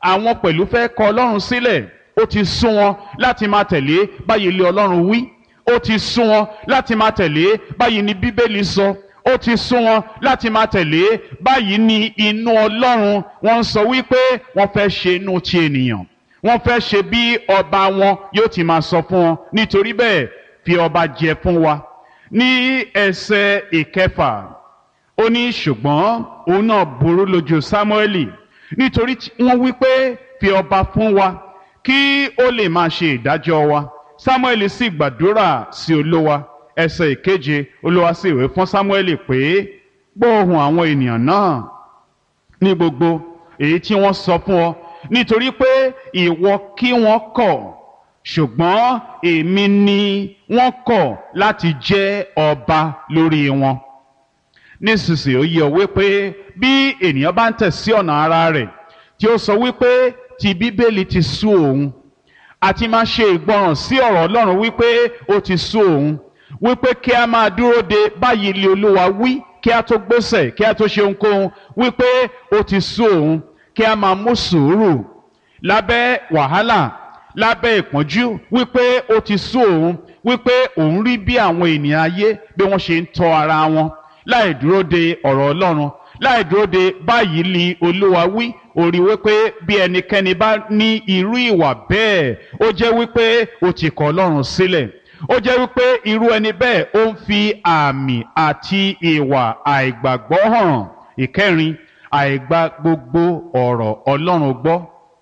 àwọn pẹ̀lú fẹ́ kọ Ọlọ́run sílẹ̀. Ó ti sún wọn láti máa tẹ̀lé báyìí ilé Ọlọ́run wí. Ó ti sún wọn láti máa tẹ̀lé báyìí ni Bíbélì sọ. Ó ti sún wọn láti máa tẹ̀lé báyìí ni inú Ọlọ́run. Wọ́n ń sọ wípé wọ́n fẹ́ ṣe inú ti ènìyàn. Wọ́n fẹ́ ṣe bí ọba wọn yóò ti máa sọ fún wọn. Nítorí bẹ́ẹ̀ fi ọba jẹ fún wa. Ní ẹsẹ̀ ìkẹfà ó ní ṣùgbọ́n òun náà burú lójú Sámúẹ́lì nítorí wọ́n wí pé fi ọba fún wa kí ó lè máa ṣe ìdájọ́ wa. Sámúẹ́lì sì gbàdúrà sí Olúwa. Ẹsẹ̀ ìkeje Olúwa sì wí fún Sámúẹ́lì pé gbọ́ ohùn àwọn ènìyàn náà ní gbogbo èyí tí wọ́n sọ fún ọ nítorí pé ìwọ kí wọ́n kọ̀ ṣùgbọ́n èmi ni wọ́n kọ̀ láti jẹ́ ọba lórí wọn. Nísinsìnyí ó yé ọ wípé bí ènìyàn bá ń tẹ̀ sí ọ̀nà ara rẹ̀ tí ó sọ wípé ti Bíbélì ti sú òun àti máa ṣe ìgbọràn sí ọ̀rọ̀ Ọlọ́run wípé ó ti sú òun, wípé kí a máa dúró de báyìí ilé Olúwa wí kí a tó gbésẹ̀ kí a tó ṣe ohunkóhun, wípé ó ti sú òun, kí a máa mú sùúrù lábẹ́ wàhálà lábẹ́ ìpọ́njú, wípé ó ti sú òun, wípé òun rí bí àwọn ènìyàn ayé bí wọ́n ṣe ń tọ́ ara wọn láì dúró de ọ̀rọ̀ Ọlọ́run, láì dúró de báyìí ni Olúwa wí. Ó rí wípé bí ẹnikẹ́ni bá ní irú ìwà bẹ́ẹ̀ ó jẹ́ wípé ó ti kọ̀ Ọlọ́run sílẹ̀. Ó jẹ́ wípé irú ẹni bẹ́ẹ̀ ó ń fi àmì àti ìwà àìgbàgbọ́ hàn. Ìkẹrin, àìgbà gbogbo ọ̀rọ̀ Ọlọ́run gbọ́.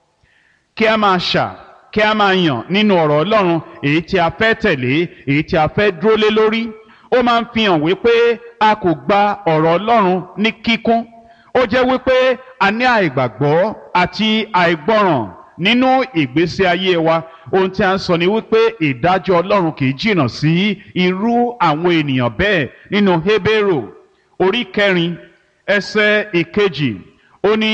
Kí a máa ṣà kí a máa yàn nínú ọ̀rọ̀ Ọlọ́run èyí tí a fẹ́ tẹ̀lé, èyí tí a fẹ́ dúró lé lórí. Ó máa ń fi hàn wípé a kò gba ọ̀rọ̀ Ọlọ́run ní kíkún. Ó jẹ́ wípé a ní àìgbàgbọ́ àti àìgbọ́ràn nínú ìgbésí ayé wa. Ohun tí a ń sọ ni wípé ìdájọ́ Ọlọ́run kì í jìnnà sí irú àwọn ènìyàn bẹ́ẹ̀. Nínú Hébérù orí 4 ẹsẹ̀ 1 ó ní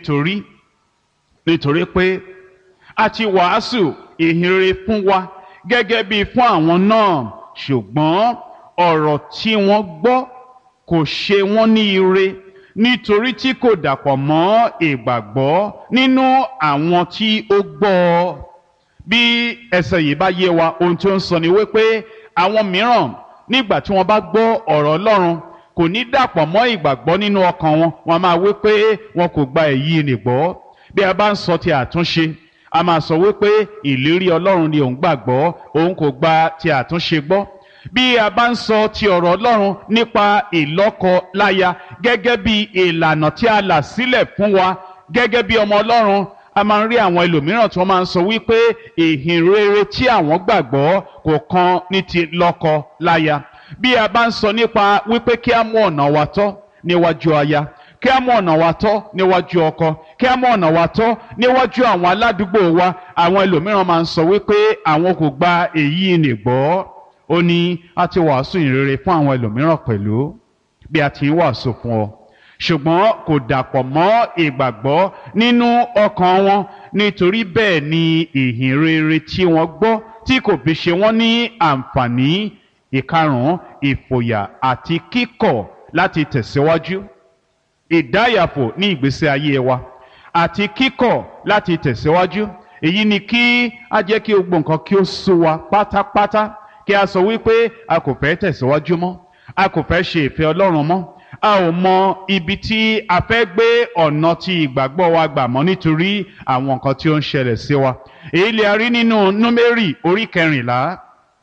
nítorí pé a ti wàásù ìhìnrere fún wa gẹ́gẹ́ bí fún àwọn náà, ṣùgbọ́n ọ̀rọ̀ tí wọ́n gbọ́ kò ṣe wọ́n ní ire nítorí tí kò dàpọ̀ mọ́ ìgbàgbọ́ nínú àwọn tí ó gbọ́ ọ. Bí ẹsẹ̀ yìí bá yé wa, ohun tí ó ń sọ ni wípé àwọn mìíràn nígbà tí wọ́n bá gbọ́ ọ̀rọ̀ Ọlọ́run kò ní dàpọ̀ mọ́ ìgbàgbọ́ nínú ọkàn wọn. Wọ́n máa wípé wọn kò gba èyí ni gbọ́. Bí a bá ń sọ ti àtúnṣe, a máa sọ wípé ìlérí Ọlọ́run ni òun gbàgbọ́, òun kò gba ti àtúnṣe gbọ́. Bí a bá ń sọ ti ọ̀rọ̀ Ọlọ́run nípa ìlọ́kọ-láya gẹ́gẹ́ bí ìlànà tí a là sílẹ̀ fún wa gẹ́gẹ́ bí ọmọ Ọlọ́run, a máa ń rí àwọn ẹlòmíràn tí wọ́n máa ń sọ wípé ìhìnrere tí àwọn gbàgbọ́ kò kan ní ti lọ́kọ-láya. Bí a bá ń sọ nípa wípé kí a mú ọ̀nà wa tọ́ níwájú aya, kí a mú ọ̀nà wa tọ́ níwájú ọkọ, kí a mú ọ̀nà wa tọ́ níwájú àwọn aládùúgbò wa, àwọn ẹlòmíràn máa ń sọ wípé àwọn kò gba èyí ni gbọ́. Ó ní a ti wàásù ìrere fún àwọn ẹlòmíràn pẹ̀lú bí a ti ń wàásù fún ọ, ṣùgbọ́n kò dàpọ̀ mọ́ ìgbàgbọ́ nínú ọkàn wọn. Nítorí bẹ́ẹ̀ ni ìhìnrere tí wọ́n gbọ́ tí kò fi ṣe wọ́n ní àǹfààní. Ìkarùn-ún, ìfòyà àti kíkọ̀ láti tẹ̀síwájú. Ìdáyàfò ní ìgbésí ayé wa àti kíkọ̀ láti tẹ̀síwájú. Èyí ni kí a jẹ́ kí gbogbo nǹkan kí ó sú wa pátápátá, kí a sọ wípé a kò fẹ́ tẹ̀síwájú mọ́, a kò fẹ́ ṣe ìfẹ́ Ọlọ́run mọ́, a ò mọ ibi tí a fẹ́ gbé ọ̀nà tí ìgbàgbọ́ wa gbà mọ́ nítorí àwọn nǹkan tí ó ń ṣẹlẹ̀ sí wa. Èyí lè rí nínú Númérì orí 14.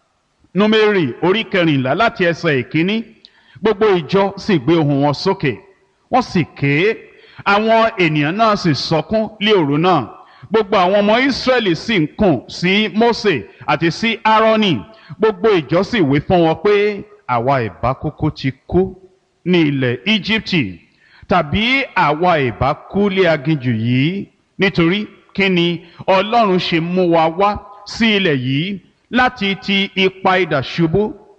Númérì orí 14 láti ẹsẹ̀ 1. Gbogbo ìjọ sì gbé ohùn wọn sókè, wọ́n sì ké, àwọn ènìyàn náà sì sọkún lé òru náà. Gbogbo àwọn ọmọ Ísírẹ́lì sì ń kùn sí Mósè àti sí Áárónì. Gbogbo ìjọ sì wí fún wọn pé àwa ìbá kúkú ti kú ní ilẹ̀ Íjíbítì, tàbí àwa ìbá kú lé aginjù yìí. Nítorí kí ni Ọlọ́run ṣe mú wa wá sí ilẹ̀ yìí láti ti ipa idà ṣubú?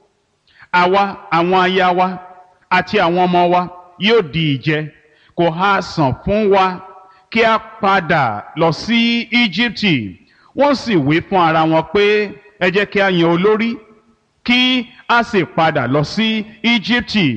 Àwa, àwọn aya wa àti àwọn ọmọ wa yóò di ìjẹ. Kò ha sàn fún wa kí a padà lọ sí Íjíbítì? Wọ́n sì wí fún ara wọn pé ẹ jẹ́ kí a yan olórí kí a sì padà lọ sí Íjíbítì.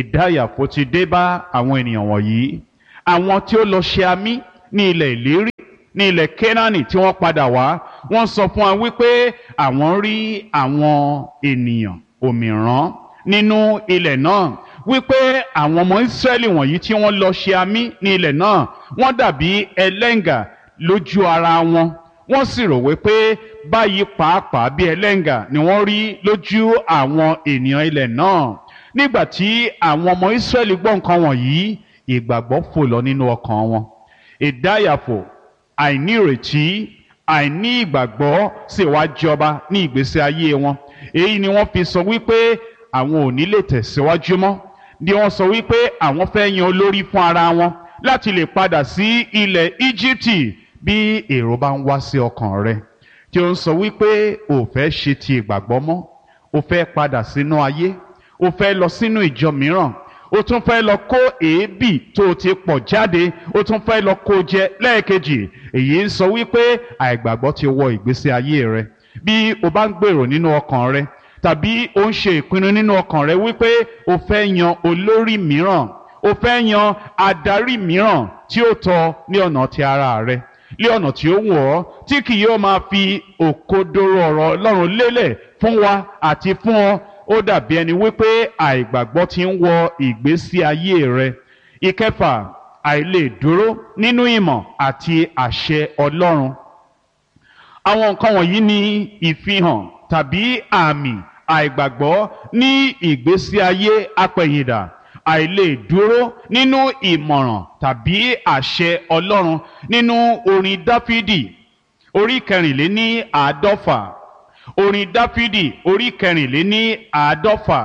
Ìdáyàfò ti dé bá àwọn ènìyàn wọ̀nyí, àwọn tí ó lọ ṣe amí ní ilẹ̀ ìlérí, ní ilẹ̀ Kénáánì tí wọ́n padà wá wọ́n sọ fún wa wípé àwọn rí àwọn ènìyàn òmìrán nínú ilẹ̀ náà, wípé àwọn ọmọ Ísírẹ́lì wọ̀nyí tí wọ́n lọ ṣe amí ní ilẹ̀ náà wọ́n dàbí ẹlẹ́ngà lójú ara wọn, wọ́n sì rò wípé báyìí pàápàá bí ẹlẹ́ngà ni wọ́n rí lójú àwọn ènìyàn ilẹ̀ náà. Nígbà tí àwọn ọmọ Ísírẹ́lì gbọ́ nǹkan wọ̀nyí, ìgbàgbọ́ fò lọ nínú ọkàn wọn. Ìdáyàfò, àìnírètí, àìní ìgbàgbọ́ sì wá jọba ní ìgbésí ayé wọn. Èyí ni wọ́n fi sọ wípé àwọn ò ní lè tẹ̀síwájú mọ́, ni wọ́n sọ wípé àwọn fẹ́ yan olórí fún ara wọn láti lè padà sí ilẹ̀ Íjíbítì. Bí èrò bá ń wá sí ọkàn rẹ tí ó ń sọ wípé ò fẹ́ ṣe ti ìgbàgbọ́ mọ́, ò fẹ́ padà sínú ayé, ò fẹ́ lọ sínú ìjọ mìíràn, ó tún fẹ́ lọ kó èébì tó ti pọ̀ jáde, ó tún fẹ́ lọ kó jẹ lẹ́ẹ̀kejì, èyí ń sọ wípé àìgbàgbọ́ ti wọ ìgbésí ayé rẹ. Bí o bá ń gbèrò nínú ọkàn rẹ tàbí o ń ṣe ìpinnu nínú ọkàn rẹ wípé o fẹ́ yan olórí mìíràn, o fẹ́ yan adarí mìíràn tí ó tọ́ ní ọ̀nà ti ara rẹ, ní ọ̀nà tí ó wù ọ́, tí kì yóò máa fi òkodoro ọ̀rọ̀ Ọlọ́run lélẹ̀ fún wa àti fún ọ, ó dàbí ẹni wípé àìgbàgbọ́ ti ń wọ ìgbésí ayé rẹ. Ìkẹfà, àìlè dúró nínú ìmọ̀ àti àṣẹ Ọlọ́run. Àwọn nǹkan wọ̀nyí ni ìfihàn tàbí àmì àìgbàgbọ́ ní ìgbésí ayé apẹ̀yìndà. Àìlè dúró nínú ìmọ̀ràn tàbí àṣẹ Ọlọ́run. Nínú orin Dáfídì orí 54, orin Dáfídì orí 54,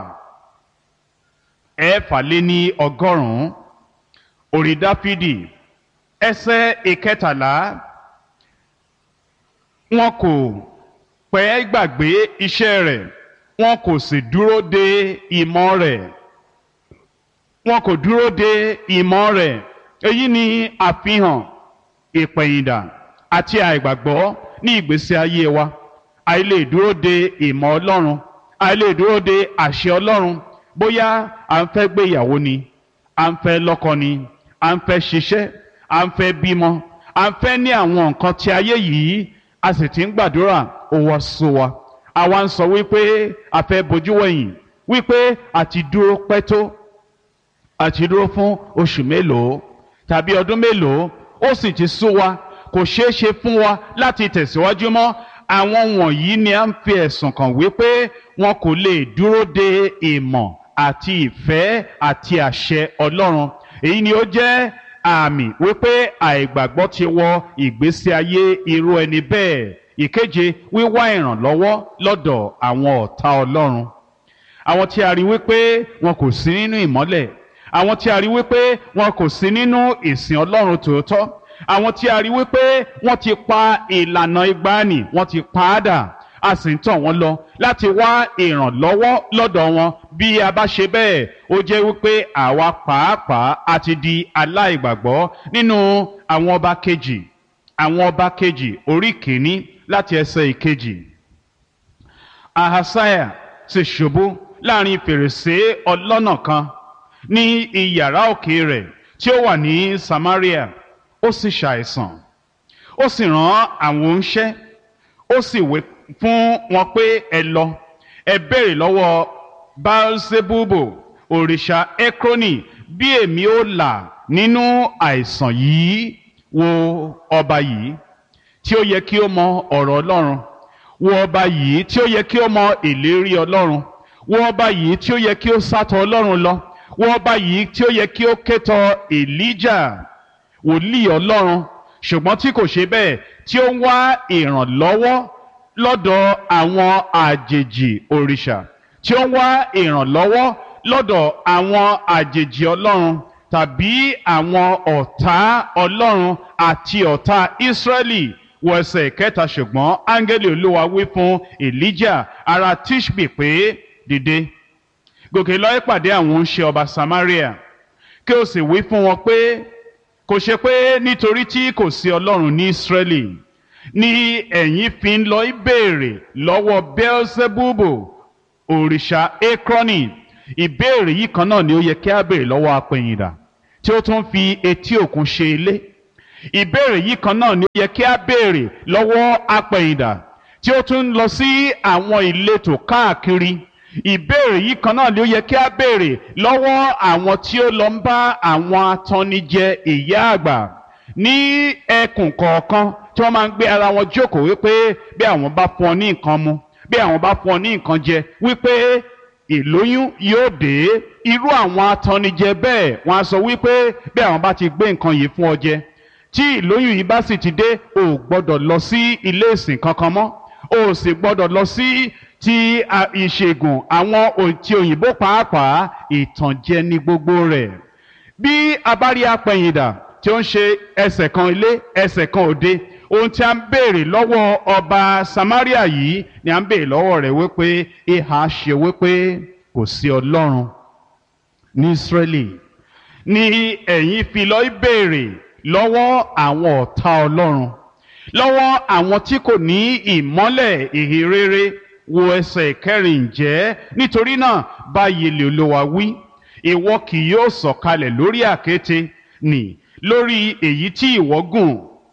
150, orin Dáfídì ẹsẹ̀ 13. Wọn kò pẹ́ gbàgbé iṣẹ́ rẹ̀, wọn kò sì dúró de ìmọ̀ rẹ̀. Wọn kò dúró de ìmọ̀ rẹ̀. Èyí ni àfihàn ìpẹ̀yìndà àti àìgbàgbọ́ ní ìgbésí ayé wa. Àìlè dúró de ìmọ̀ Ọlọ́run, àìlè dúró de àṣẹ Ọlọ́run. Bóyá à ń fẹ́ gbéyàwó ni, à ń fẹ́ lọ́kọ ni, à ń fẹ́ ṣiṣẹ́, à ń fẹ́ bímọ, à ń fẹ́ ní àwọn nǹkan tí ayé yìí, a sì ti ń gbàdúrà, ó wá sú wa. Àwa ń sọ wípé a fẹ́ bojú wẹ̀yìn, wípé àti dúró pẹ́ tó, àti dúró fún oṣù mélòó tàbí ọdún mélòó, ó sì ti sú wa, kò ṣeé ṣe fún wa láti tẹ̀síwájú mọ́. Àwọn wọ̀nyí ni a ń fi ẹ̀sùn kàn wípé wọn kò lè dúró de ìmọ̀ àti ìfẹ́ àti àṣẹ Ọlọ́run. Èyí ni ó jẹ́ àmì wípé àìgbàgbọ́ ti wọ ìgbésí ayé irú ẹni bẹ́ẹ̀. Ìkeje, wíwá ìrànlọ́wọ́ lọ́dọ̀ àwọn ọ̀tá Ọlọ́run. Àwọn tí a rí wípé wọn kò sí nínú ìmọ́lẹ̀, àwọn tí a rí wípé wọn kò sí nínú ìsìn Ọlọ́run tòótọ́, àwọn tí a rí wípé wọ́n ti pa ìlànà ìgbàanì, wọ́n ti pa á dà, a sì ń tàn wọ́n lọ láti wá ìrànlọ́wọ́ lọ́dọ̀ wọn. Bí a bá ṣe bẹ́ẹ̀, ó jẹ́ wípé àwa pàápàá a ti di aláìgbàgbọ́. Nínú àwọn ọba kejì orí 1 láti ẹsẹ̀ 1. Ahasiah sì ṣubú láàrin fèrèsé ọlọ́nà kan ní iyàrá òkè rẹ̀ tí ó wà ní Samaria, ó sì ṣàìsàn. Ó sì rán àwọn oníṣẹ́, ó sì wí fún wọn pé ẹ lọ, ẹ béèrè lọ́wọ́ Baalsebubu òrìṣà Ekroni bí èmi ó là nínú àìsàn yìí. Wo ọba yìí tí ó yẹ kí ó mọ ọ̀rọ̀ Ọlọ́run, wo ọba yìí tí ó yẹ kí ó mọ ìlérí Ọlọ́run, wo ọba yìí tí ó yẹ kí ó sátọ̀ Ọlọ́run lọ, wo ọba yìí tí ó yẹ kí ó kétọ̀ Èlíjà wòlíì Ọlọ́run, ṣùgbọ́n tí kò ṣe bẹ́ẹ̀, tí ó ń wá ìrànlọ́wọ́ lọ́dọ̀ àwọn àjèjì òrìṣà, tí ó ń wá ìrànlọ́wọ́ lọ́dọ̀ àwọn àjèjì Ọlọ́run tàbí àwọn ọ̀tá Ọlọ́run àti ọ̀tá Ísírẹ́lì. Wọ ẹsẹ̀ 3, ṣùgbọ́n áńgẹ́lì Olúwa wí fún Èlíjà ará Tíṣbì pé, dìde, gòkè lọ ìpàdé àwọn oníṣẹ́ ọba Samaria, kí o sì wí fún wọn pé, kò ṣe pé nítorí tí kò sí Ọlọ́run ní Ísírẹ́lì ni ẹ̀yin fi ń lọ ìbéèrè lọ́wọ́ Beelzebubu òrìṣà Ekroni. Ìbéèrè yìí kan náà ni ó yẹ kí a béèrè lọ́wọ́ apẹ̀yìndà tí ó tún fi etí òkun ṣe ilé, ìbéèrè yìí kan náà ni ó yẹ kí a béèrè lọ́wọ́ apẹ̀yìndà tí ó tún ń lọ sí àwọn ìletò káàkiri. Ìbéèrè yìí kan náà ni ó yẹ kí a béèrè lọ́wọ́ àwọn tí ó lọ ń bá àwọn atannijẹ ìyá àgbà ní ẹkùn kọ̀ọ̀kan tí wọ́n máa ń gbé ara wọn jókòó wípé bí àwọn bá fún ọ ní nǹkan mu, bí àwọn bá fún ọ ní nǹkan jẹ, wípé ìlóyún yóò dé. Irú àwọn atannijẹ bẹ́ẹ̀ wọ́n á sọ wípé bí àwọn bá ti gbé nǹkan yìí fún ọ jẹ, tí ìlóyún yìí bá sì ti dé, o ò gbọ́dọ̀ lọ sí ilé ìsìn kankan mọ́, o ò sì gbọ́dọ̀ lọ sí ti ìṣègùn àwọn ti òyìnbó pàápàá. Ìtànjẹ ní gbogbo rẹ̀. Bí a bá rí apẹ̀yìndà tí ó ń ṣe ẹsẹ̀ kan ilé ẹsẹ̀ kan òde, ohun tí a ń béèrè lọ́wọ́ ọba Samaria yìí ni a ń béèrè lọ́wọ́ rẹ̀ wípé ìhà ṣe wípé kò sí Ọlọ́run ní Ísírẹ́lì ni ẹ̀yin fi lọ béèrè lọ́wọ́ àwọn ọ̀tá Ọlọ́run, lọ́wọ́ àwọn tí kò ní ìmọ́lẹ̀ ìhìnrere. Wo ẹsẹ̀ ìkẹrin, ǹjẹ́ nítorí náà báyìí lè Olúwa wí, ìwọ kì yóò sọ̀kalẹ̀ lórí àkéte nì lórí èyí tí ìwọ gùn,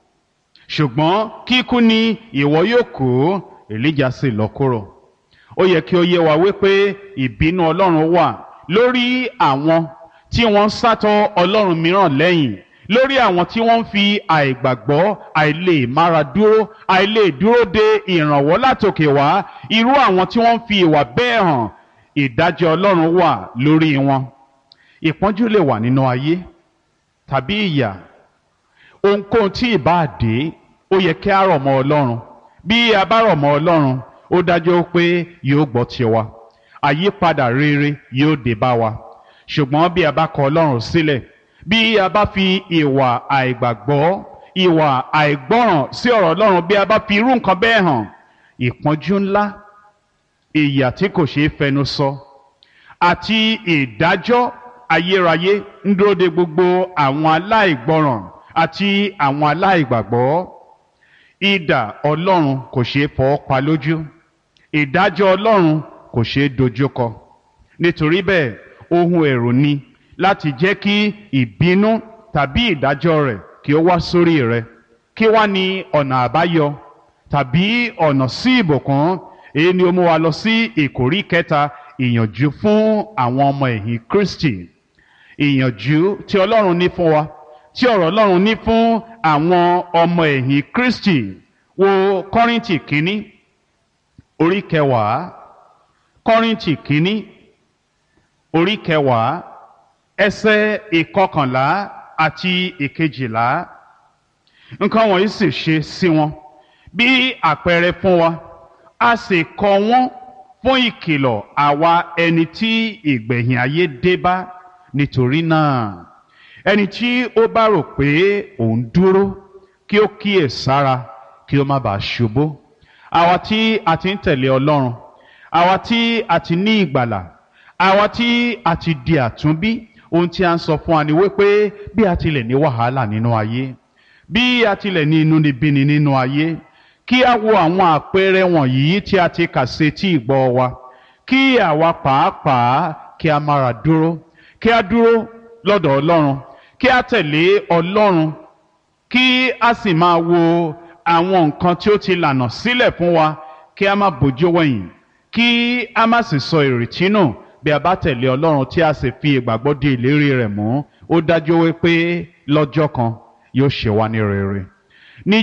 ṣùgbọ́n kíkú ni ìwọ yóò kú. Èlíjà sì lọ kúrò. Ó yẹ kí ó yé wa wípé ìbínú Ọlọ́run wà lórí àwọn tí wọ́n ń sátọ̀ Ọlọ́run mìíràn lẹ́yìn, lórí àwọn tí wọ́n ń fi àìgbàgbọ́, àìlè mára dúró, àìlè dúró de ìrànwọ́ látòkè wá, irú àwọn tí wọ́n ń fi ìwà bẹ́ẹ̀ hàn. Ìdájọ́ Ọlọ́run wà lórí wọn. Ìpọ́njú lè wà nínú ayé tàbí ìyà. Ohunkóhun tí ìbá dé, ó yẹ kí a rọ̀ mọ́ Ọlọ́run. Bí a bá rọ̀ mọ́ Ọlọ́run, ó dájú pé yóò gbọ́ tiwa, àyípadà rere yóò dé bá wa. Ṣùgbọ́n bí a bá kọ̀ Ọlọ́run sílẹ̀, bí a bá fi ìwà àìgbàgbọ́, ìwà àìgbọ́ràn sí ọ̀rọ̀ Ọlọ́run, bí a bá fi irú nǹkan bẹ́ẹ̀ hàn, ìpọ́njú ńlá, ìyà tí kò ṣeé fẹnu sọ, àti ìdájọ́ ayérayé ń dúró de gbogbo àwọn aláìgbọ́ràn àti àwọn aláìgbàgbọ́. Idà Ọlọ́run kò ṣeé fọwọ́ pa lójú, ìdájọ́ Ọlọ́run kò ṣeé dojúkọ. Nítorí bẹ́ẹ̀, ohun ẹ̀rù ni láti jẹ́ kí ìbínú tàbí ìdájọ́ rẹ̀ kí ó wá sórí rẹ̀. Kí wá ní ọ̀nà àbáyọ tàbí ọ̀nà sí ìbùkún? Èyí ni ó mú wa lọ sí ìkórí kẹta, ìyànjú fún àwọn ọmọ ẹ̀yìn Kristi. Ìyànjú tí Ọlọ́run ní fún wa, tí ọ̀rọ̀ Ọlọ́run ní fún àwọn ọmọ ẹ̀yìn Kristi. Wo Kọ́ríńtì kínní orí kẹwàá, Kọ́ríńtì kínní orí kẹwàá ẹsẹ̀ ìkọkànlá àti ìkejìlá. Nǹkan wọ̀nyí sì ṣe sí wọn bí àpẹẹrẹ fún wa, a sì kọ wọ́n fún ìkìlọ̀ àwa ẹni tí ìgbẹ̀yìn ayé dé bá. Nítorí náà ẹni tí ó bá rò pé òun dúró, kí ó kíyè sára kí ó má bàa ṣubú. Àwa tí a ti ń tẹ̀lé Ọlọ́run, àwa tí a ti ní ìgbàlà, àwa tí a ti di àtúnbí, ohun tí a ń sọ fún wa ni wípé bí a tilẹ̀ ní wàhálà nínú ayé, bí a tilẹ̀ ní inúnibíni nínú ayé, kí a wo àwọn àpẹẹrẹ wọ̀nyí tí a ti kà sí etí ìgbọ́ wa, kí àwa pàápàá kí a mára dúró, kí a dúró lọ́dọ̀ Ọlọ́run, kí a tẹ̀lé Ọlọ́run, kí a sì máa wo àwọn nǹkan tí ó ti lànà sílẹ̀ fún wa, kí a má bójú wẹ̀yìn, kí a má sì sọ ìrètí nù. Bí a bá tẹ̀lé Ọlọ́run tí a sì fi ìgbàgbọ́ di ìlérí rẹ̀ mú, ó dájú wípé lọ́jọ́ kan yóò ṣe wá ní rere. Ní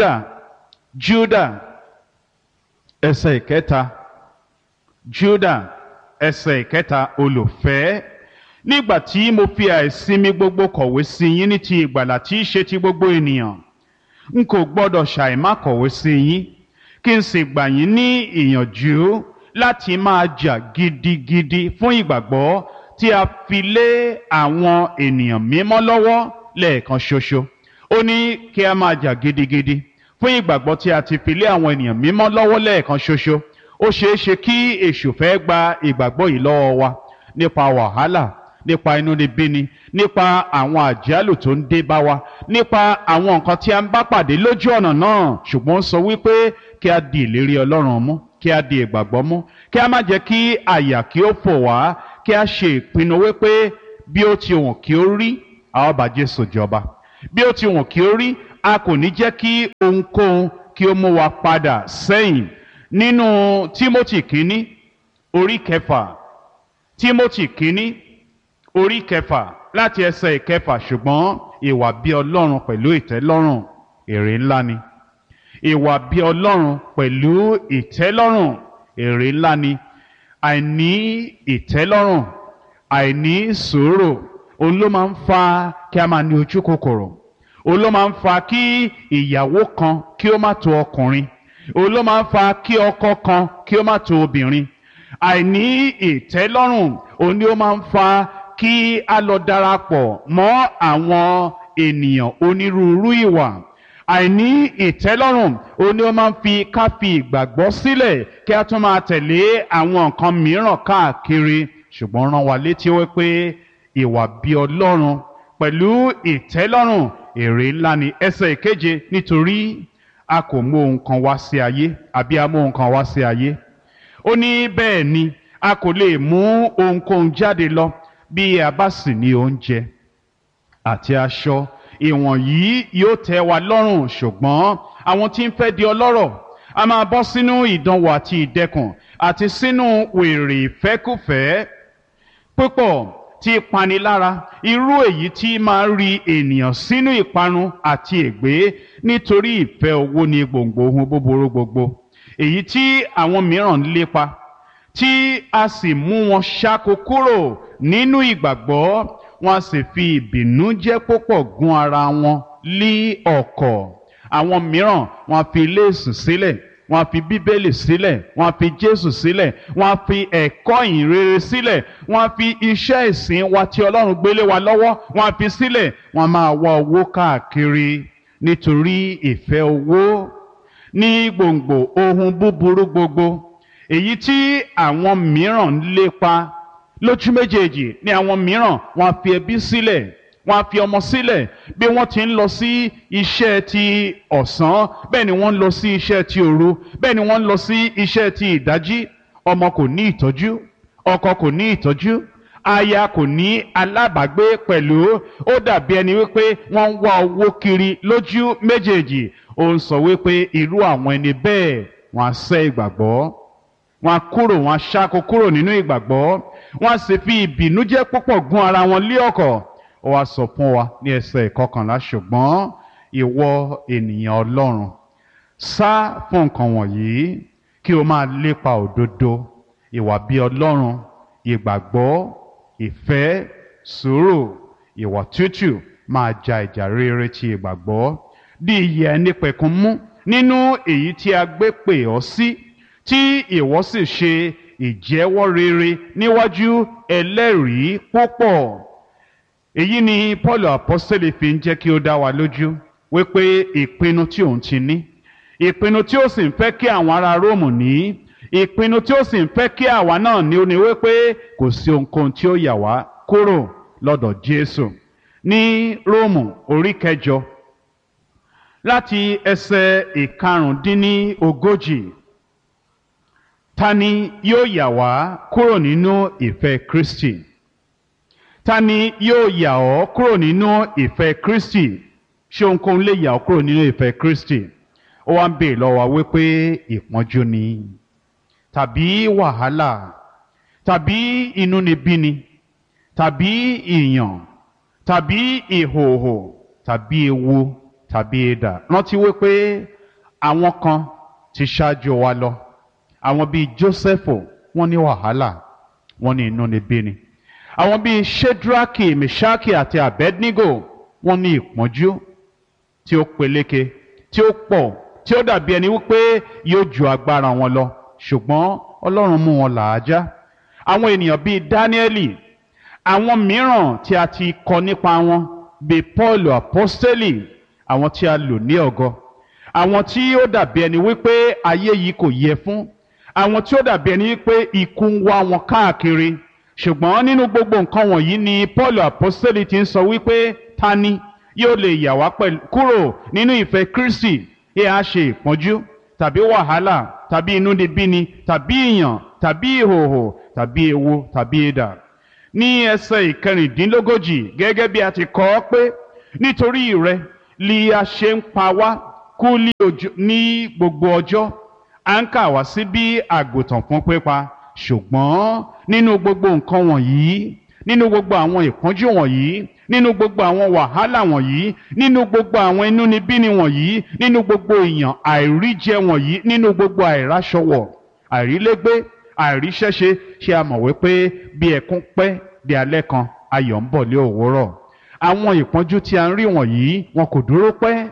Júdà ẹsẹ̀ ìkẹta, Júdà ẹsẹ̀ ìkẹta, olùfẹ́, nígbà tí mo fi àìsinmi gbogbo kọ̀wé sí yín ní ti ìgbàlà tí í ṣe ti gbogbo ènìyàn, n kò gbọ́dọ̀ ṣàìmá kọ̀wé sí yín, kí n sì gbà yín ní ìyànjú láti máa jà gidigidi fún ìgbàgbọ́ tí a fi lé àwọn ènìyàn mímọ́ lọ́wọ́ lẹ́ẹ̀kan ṣoṣo. Ó ní kí a máa jà gidigidi fún ìgbàgbọ́ tí a ti fi lé àwọn ènìyàn mímọ́ lọ́wọ́ lẹ́ẹ̀kan ṣoṣo. Ó ṣeé ṣe kí èṣù fẹ́ gba ìgbàgbọ́ yìí lọ́wọ́ wa nípa wàhálà, nípa inúnibíni, nípa àwọn àjálù tó ń dé bá wa, nípa àwọn nǹkan tí a ń bá pàdé lójú ọ̀nà náà. Ṣùgbọ́n ó sọ wípé kí a di ìlérí Ọlọ́run mú, kí a di ìgbàgbọ́ mú, kí a má jẹ́ kí àyà kí ó fò wá, kí a ṣe ìpinnu wípé bí ó ti wùn kí ó rí, a ó bá Jésù jọba. bí ó ti wọ̀n kí ó rí a kò ní jẹ́ kí ohunkóhun kí ó mú wa padà sẹ́yìn. Nínú Tímótì kínní orí kẹfà, Tímótì kínní orí kẹfà láti ẹsẹ̀ ìkẹfà, ṣùgbọ́n ìwà bí Ọlọ́run pẹ̀lú ìtẹ́lọ́rùn èrè ńlá ni. Ìwà bí Ọlọ́run pẹ̀lú ìtẹ́lọ́rùn èrè ńlá ni. Àìní ìtẹ́lọ́rùn, àìní sùúrù, òun ló máa ń fa kí a máa ní ojú kòkòrò. Òun ló máa ń fa kí ìyàwó kan kí ó má tó ọkùnrin. Òun ló máa ń fa kí ọkọ kan kí ó má tó obìnrin. Àìní ìtẹ́lọ́rùn òun ni ó máa ń fa kí a lọ darapọ̀ mọ́ àwọn ènìyàn onírúurú ìwà. Àìní ìtẹ́lọ́rùn òun ni ó máa ń fi ká fi ìgbàgbọ́ sílẹ̀ kí a tún máa tẹ̀lé àwọn nǹkan mìíràn káàkiri. Ṣùgbọ́n rán wa létí wípé ìwà bí Ọlọ́run pẹ̀lú ìtẹ́lọ́rùn èrè ńlá ni. Ẹsẹ̀ ìkeje, nítorí a kò mú ohun kan wá sí ayé, àbí a mú ohun kan wá sí ayé. Ó ní bẹ́ẹ̀ ni a kò lè mú ohunkóhun jáde lọ bí a bá sì ní oúnjẹ àti aṣọ. Ìwọ̀nyí yóò tẹ́ wa lọ́rùn, ṣùgbọ́n àwọn tí ń fẹ́ di ọlọ́rọ̀ a máa bọ́ sínú ìdánwò àti ìdẹkùn àti sínú wèrè ìfẹ́kúfẹ̀ẹ́ púpọ̀ tí panilára, irú èyí tí máa ń ri ènìyàn sínú ìparun àti ègbé. Nítorí ìfẹ́ owó ni gbòǹgbò ohun búburú gbogbo, èyí tí àwọn mìíràn ń lépa, tí a sì mú wọn ṣáko kúrò nínú ìgbàgbọ́, wọn a sì fi ìbìnújẹ́ púpọ̀ gún ara wọn lí ọ̀kọ̀. Àwọn mìíràn wọn a fi léèsù sílẹ̀, wọn a fi bíbélì sílẹ̀, wọn a fi Jésù sílẹ̀, wọn a fi ẹ̀kọ́ ìhìnrere sílẹ̀, wọn a fi iṣẹ́ ìsìn wa tí Ọlọ́run gbélé wa lọ́wọ́, wọn a fi sílẹ̀. Wọn máa wá owó káàkiri, nítorí ìfẹ́ owó ní gbòǹgbò ohun búburú gbogbo, èyí tí àwọn mìíràn ń lépa. Lójú méjèèjì ni àwọn mìíràn wọn a fi ẹbí sílẹ̀, wọn a fi ọmọ sílẹ̀. Bí wọ́n ti ń lọ sí iṣẹ́ ti ọ̀sán, bẹ́ẹ̀ ni wọ́n ń lọ sí iṣẹ́ ti òru, bẹ́ẹ̀ ni wọ́n ń lọ sí iṣẹ́ ti ìdájí. Ọmọ kò ní ìtọ́jú, ọkọ kò ní ìtọ́jú, aya kò ní alábàágbé pẹ̀lú. Ó dàbí ẹni wípé wọ́n ń wá owó kiri lójú méjèèjì. Ó ń sọ wípé irú àwọn ẹni bẹ́ẹ̀ wọ́n á sẹ́ ìgbàgbọ́, wọ́n á kúrò, wọ́n á ṣáko kúrò nínú ìgbàgbọ́, wọ́n á sì fi ìbìnújẹ́ púpọ̀ gún ara wọn lé ọ̀kọ̀. Ó wá sọ fún wa ní ẹsẹ̀ ìkọkànlá, ṣùgbọ́n ìwọ ènìyàn Ọlọ́run, sá fún nǹkan wọ̀nyí kí o máa lépa òdodo, ìwà bí Ọlọ́run, ìgbàgbọ́, ìfẹ́, sùúrù, ìwà tútù. Máa ja ìjà rere ti ìgbàgbọ́, di ìyè ẹnípẹ̀kun mú nínú èyí tí a gbé pè ọ́ sí, tí ìwọ sì ṣe ìjẹ́wọ́ rere níwájú ẹlẹ́rìí púpọ̀. Èyí ni Pọ́ọ̀lù àpọ́sítélì fi ń jẹ́ kí ó dá wa lójú wípé ìpinnu tí òun ti ní, ìpinnu tí ó sì ń fẹ́ kí àwọn ará Róòmù ní, ìpinnu tí ó sì ń fẹ́ kí àwa náà ní, ó ní wípé kò sí ohunkóhun tí ó yà wá kúrò lọ́dọ̀ Jésù. Ní Róòmù orí kẹjọ láti ẹsẹ̀ ìkarùndínlógójì, ta ni yóò yà wá kúrò nínú ìfẹ́ Kristi? Ta ni yóò yà ọ́ kúrò nínú ìfẹ́ Kristi? Ṣé ohunkóhun lè yà ọ́ kúrò nínú ìfẹ́ Kristi? Ó wá ń béèrè lọ́wọ́ wa wípé ìpọ́njú ni, tàbí wàhálà, tàbí inúnibíni, tàbí ìyàn, tàbí ìhòòhò, tàbí ewu, tàbí idà. Rántí wípé àwọn kan ti ṣáájú wa lọ. Àwọn bíi Jósẹ́fù, wọ́n ní wàhálà, wọ́n ní inúnibíni. Àwọn bíi Ṣédrákì, Mèṣákì àti Abednego, wọ́n ní ìpọ́njú tí ó peléke, tí ó pọ̀, tí ó dàbí ẹni wípé yóò ju agbára wọn lọ. Ṣùgbọ́n Ọlọ́run mú wọn làájá. Àwọn ènìyàn bíi Dáníẹ́lì, àwọn mìíràn tí a ti kọ nípa wọn bíi Pọ́ọ̀lù àpọ́stélì, àwọn tí a lò ní ọ̀gọ, àwọn tí ó dàbí ẹni wípé ayé yìí kò yẹ fún, àwọn tí ó dàbí ẹni wípé ikú ń wá wọn káàkiri. Ṣùgbọ́n nínú gbogbo nǹkan wọ̀nyí ni Pọ́ọ̀lù àpọ́stélì ti ń sọ wípé ta ni yóò lè yà wá kúrò nínú ìfẹ́ Kristi? Yẹ á ṣe ìpọ́njú, tàbí wàhálà, tàbí inúnibíni, tàbí ìyàn, tàbí ìhòòhò, tàbí ewu, tàbí idà. Ní ẹsẹ̀ ìkẹrìndínlógójì, gẹ́gẹ́ bí a ti kọ ọ́ pé nítorí rẹ li a ṣe ń pa wá kú ní gbogbo ọjọ́, à ń kà wá sí bí àgùntàn fún pípa. Ṣùgbọ́n nínú gbogbo nǹkan wọ̀nyí, nínú gbogbo àwọn ìpọ́njú wọ̀nyí, nínú gbogbo àwọn wàhálà wọ̀nyí, nínú gbogbo àwọn inúnibíni wọ̀nyí, nínú gbogbo ìyàn àìríjẹ wọ̀nyí, nínú gbogbo àìráṣọwọ̀, àìrílégbé, àìríṣẹ́ṣe, ṣé a mọ̀ wípé bí ẹkún pẹ́ di alẹ́ kan, ayọ̀ ń bọ̀ lé òwúrọ̀. Àwọn ìpọ́njú tí a ń rí wọ̀nyí wọn kò dúró pẹ́.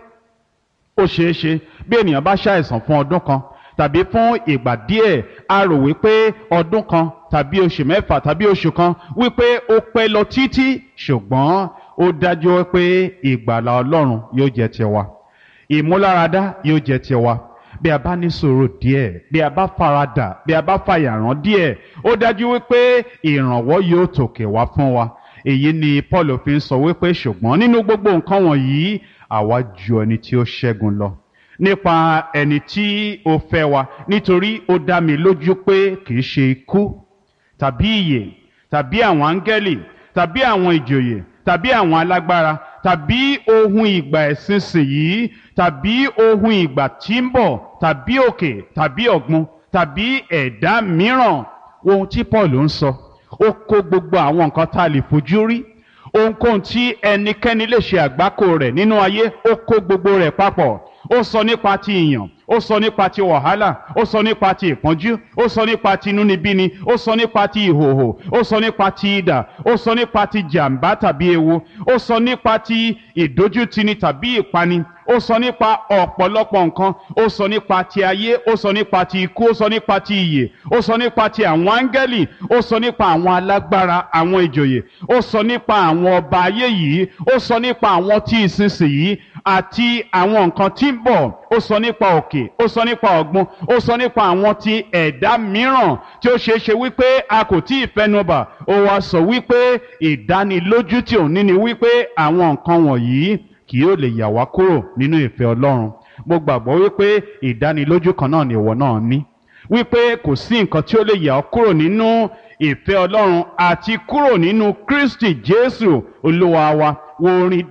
Ó ṣeé ṣe bí ènìyàn bá ṣàìsàn fún ọdún kan tàbí fún ìgbà díẹ̀, a rò wípé ọdún kan tàbí oṣù mẹ́fà tàbí oṣù kan wípé ó pẹ́ lọ títí, ṣùgbọ́n ó dájú wípé ìgbàlà Ọlọ́run yóò jẹ́ tiwa, ìmúláradá yóò jẹ́ tiwa. Bí a bá ní sùúrù díẹ̀, bí a bá faradà, bí a bá fàyàrán díẹ̀, ó dájú wípé ìrànwọ́ yóò tòkè wá fún wa. Èyí ni Paul fi ń sọ wípé ṣùgbọ́n nínú gbogbo nǹkan wọ̀nyí àwa ju ẹni tí ó ṣẹ́gun lọ nípa ẹni tí ó fẹ́ wa, nítorí ó dá mi lójú pé kì í ṣe ikú tàbí ìyè tàbí àwọn áńgẹ́lì tàbí àwọn ìjòyè tàbí àwọn alágbára tàbí ohun ìgbà ìsinsìnyí tàbí ohun ìgbà tí ń bọ̀ tàbí òkè tàbí ọ̀gbun tàbí ẹ̀dá mìíràn. Ohun tí Paul ń sọ, ó kó gbogbo àwọn nǹkan tá a lè fojú rí, ohunkóhun tí ẹnikẹ́ni lè ṣe àgbákò rẹ̀ nínú ayé, ó kó gbogbo rẹ̀ papọ̀. Ó sọ nípa ti ìyàn, ó sọ nípa ti wàhálà, ó sọ nípa ti ìpọ́njú, ó sọ nípa ti inúnibíni, ó sọ nípa ti ìhòhò, ó sọ nípa ti idà, ó sọ nípa ti jàǹbá tàbí ewu, ó sọ nípa ti ìdójútini tàbí ìpani, ó sọ nípa ọ̀pọ̀lọpọ̀ nǹkan, ó sọ nípa ti ayé, ó sọ nípa ti ikú, ó sọ nípa ti ìyè, ó sọ nípa ti àwọn áńgẹ́lì, ó sọ nípa àwọn alágbára, àwọn ìjòyè, ó sọ nípa àwọn ọba ayé yìí, ó sọ nípa àwọn tí ìsinsìnyí àti àwọn nǹkan tí ń bọ̀, ó sọ nípa òkè, ó sọ nípa ọ̀gbun, ó sọ nípa àwọn ti ẹ̀dá mìíràn tí ó ṣeé ṣe wípé a kò tí ì fẹnubà. Ó wá sọ wípé ìdánilójú tí òun ní ni wípé àwọn nǹkan wọ̀nyí kì yóò lè yà wá kúrò nínú ìfẹ́ Ọlọ́run. Mo gbàgbọ́ wípé ìdánilójú kan náà ni ìwọ náà ní, wípé kò sí nǹkan tí ó lè yà ọ́ kúrò nínú ìfẹ́ Ọlọ́run àti kúrò nínú Kristi Jésù Olúwa wa. Wo orin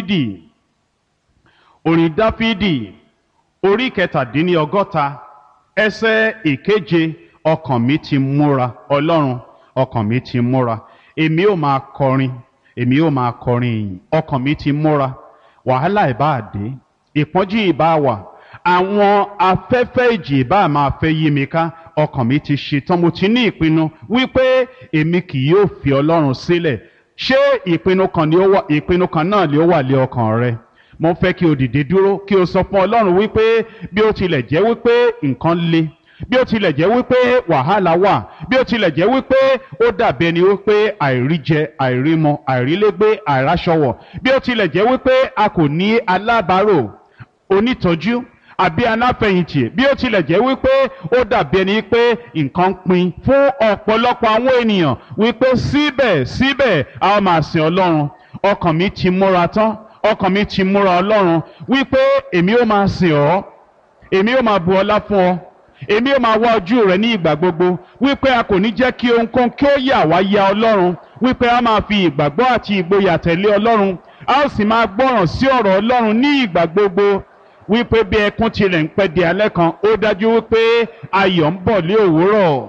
Dáfídì orí 67 ẹsẹ̀ 7. Ọkàn mi ti múra, Ọlọ́run, ọkàn mi ti múra, èmi ó máa kọrin, èmi ó máa kọrin ìyìn. Ọkàn mi ti múra, wàhálà ìbá dé, ìpọ́njú ìbá wà, àwọn afẹ́fẹ́ ìjì ìbá máa fẹ́ yí mi ká, ọkàn mi ti ṣetán, mo ti ní ìpinnu wípé èmi kì yóò fi Ọlọ́run sílẹ̀. Ṣé ìpinnu kan náà ni ó wà lé ọkàn rẹ? Mo fẹ́ kí o dìde dúró, kí o sọ fún Ọlọ́run wípé bí ó tilẹ̀ jẹ́ wípé nǹkan le, bí ó tilẹ̀ jẹ́ wípé wàhálà wà, bí ó tilẹ̀ jẹ́ wípé ó dàbí ẹni wípé àìríjẹ, àìrímọ, àìrílégbé, àìráṣọwọ̀, bí ó tilẹ̀ jẹ́ wípé a kò ní alábàárò, onítọ́jú àbí aláfẹ̀yìntì, bí ó tilẹ̀ jẹ́ wípé ó dàbí ẹni pé nǹkan pin fún ọ̀pọ̀lọpọ̀ àwọn ènìyàn, wípé síbẹ̀ a máa sìn Ọlọ́run. Ọkàn mi ti múra tán, ọkàn mi ti múra, Ọlọ́run, wípé èmi ó máa sìn ọ́, èmi ó máa bu ọlá fún ọ, èmi ó máa wá ojú rẹ ní ìgbà gbogbo, wípé a kò ní jẹ́ kí ohunkóhun kí ó yà wá ya Ọlọ́run, wípé a máa fi ìgbàgbọ́ àti ìgboyà tẹ̀lé Ọlọ́run, a ó sì máa gbọ́ràn sí ọ̀rọ̀ Ọlọ́run ní ìgbà gbogbo, wípé bí ẹkún tilẹ̀ ń pẹ́ di alẹ́ kan, ó dájú wípé ayọ̀ ń bọ̀ lé òwúrọ̀.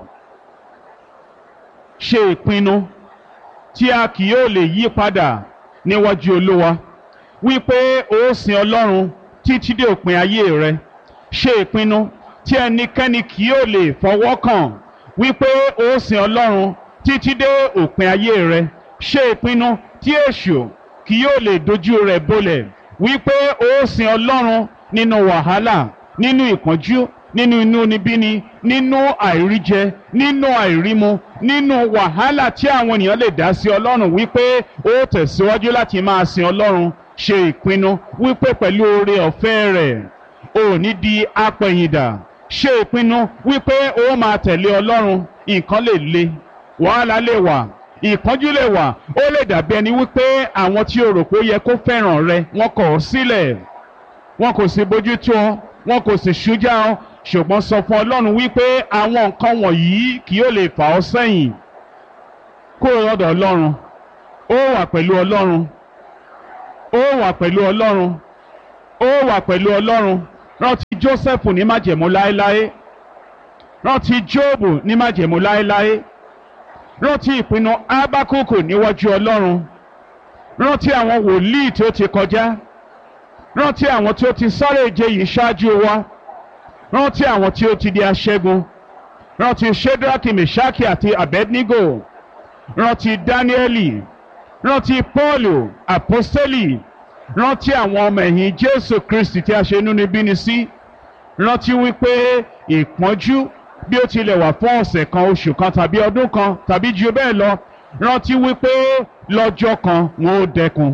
Ṣe ìpinnu tí a kì yóò lè yí padà níwájú Olúwa, wípé ó sìn Ọlọ́run títí dé òpin ayé rẹ. Ṣe ìpinnu tí ẹnikẹ́ni kì yóò lè fọwọ́ kàn, wípé ó sìn Ọlọ́run títí dé òpin ayé rẹ. Ṣe ìpinnu tí èṣù kì yóò lè dojú rẹ̀ bolẹ̀, wípé ó sìn Ọlọ́run nínú wàhálà, nínú ìpọ́njú, nínú inúnibíni, nínú àìríjẹ, nínú àìrímu, nínú wàhálà tí àwọn ènìyàn lè dá sí Ọlọ́run, wípé ó tẹ̀síwájú láti máa sìn Ọlọ́run. Ṣe ìpinnu wípé pẹ̀lú oore ọ̀fẹ́ rẹ̀ ò ní di apẹ̀yìndà. Ṣe ìpinnu wípé ó máa tẹ̀lé Ọlọ́run. Nǹkan lè le, wàhálà lè wà, ìpọ́njú lè wà, ó lè dàbí ẹni wípé àwọn tí o rò pé ó yẹ kó fẹ́ràn rẹ wọ́n kọ̀ ọ́ sílẹ̀, wọn kò sì bójú tó ọ, wọn kò sì ṣújà ọ, ṣùgbọ́n sọ fún Ọlọ́run wípé àwọn nǹkan wọ̀nyí kì yóò lè fà ọ́ sẹ́yìn. Kúrò lọ́dọ̀ Ọlọ́run, ó wà pẹ̀lú Ọlọ́run, ó wà pẹ̀lú Ọlọ́run, ó wà pẹ̀lú Ọlọ́run. Rántí Jósẹ́fù ní májẹ̀mú láéláé, rántí Jóòbù ní májẹ̀mú láéláé, rántí ìpinnu Ábákùkù níwájú Ọlọ́run, rántí àwọn wòlíì tí ó ti kọjá, rántí àwọn tí ó ti sáré ìje yìí ṣáájú wa, rántí àwọn tí ó ti di aṣẹ́gun, rántí Ṣédrákì, Mèṣákì àti Abednego, rántí Dáníẹ́lì, rántí Pọ́ọ̀lù àpọ́stélì, rántí àwọn ọmọ ẹ̀yìn Jésù Kristi tí a ṣe inúnibíni sí. Rántí wípé ìpọ́njú bí ó tilẹ̀ wà fún ọ̀sẹ̀ kan, oṣù kan tàbí ọdún kan tàbí jù bẹ́ẹ̀ lọ, rántí wípé lọ́jọ́ kan wọn ó dẹkùn.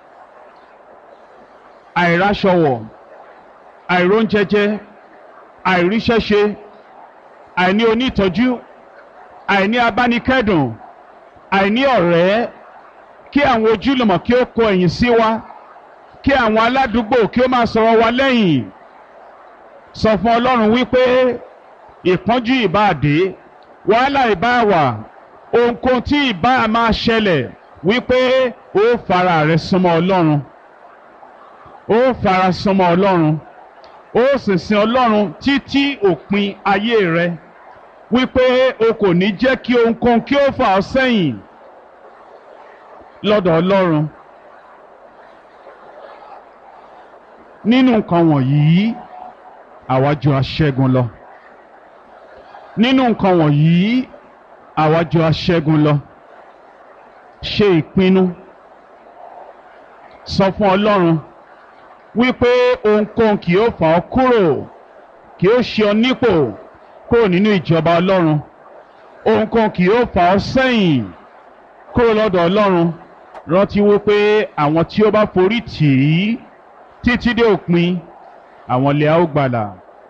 Àìráṣọwọ̀, àìróúnjẹjẹ, àìríṣẹ́ṣe, àìní onítọ́jú, àìní abánikẹ́dùn, àìní ọ̀rẹ́, kí àwọn ojúlùmọ̀ kí ó kọ ẹ̀yìn sí wa, kí àwọn aládùúgbò kí ó máa sọ̀rọ̀ wa lẹ́yìn. Sọ fún Ọlọ́run wípé ìpọ́njú ìbá dé, wàhálà ìbá wà, ohunkóhun tí ìbá máa ṣẹlẹ̀, wípé ó fara rẹ̀ súnmọ́ Ọlọ́run, ó fara súnmọ́ Ọlọ́run, ó sì sin Ọlọ́run títí òpin ayé rẹ, wípé o kò ní jẹ́ kí ohunkóhun kí ó fà ọ́ sẹ́yìn lọ́dọ̀ Ọlọ́run. Nínú nǹkan wọ̀nyí àwa jù aṣẹ́gun lọ. Nínú nǹkan wọ̀nyí àwa jù aṣẹ́gun lọ. Ṣe ìpinnu, sọ fún Ọlọ́run wípé ohunkóhun kì yóò fà ọ́ kúrò, kì yóò ṣe ọ nípò kúrò nínú ìjọba Ọlọ́run. Ohunkóhun kì yóò fà ọ́ sẹ́yìn kúrò lọ́dọ̀ Ọlọ́run. Rántí wípé àwọn tí ó bá forí tì í títí dé òpin, àwọn lè a ó gbàlà.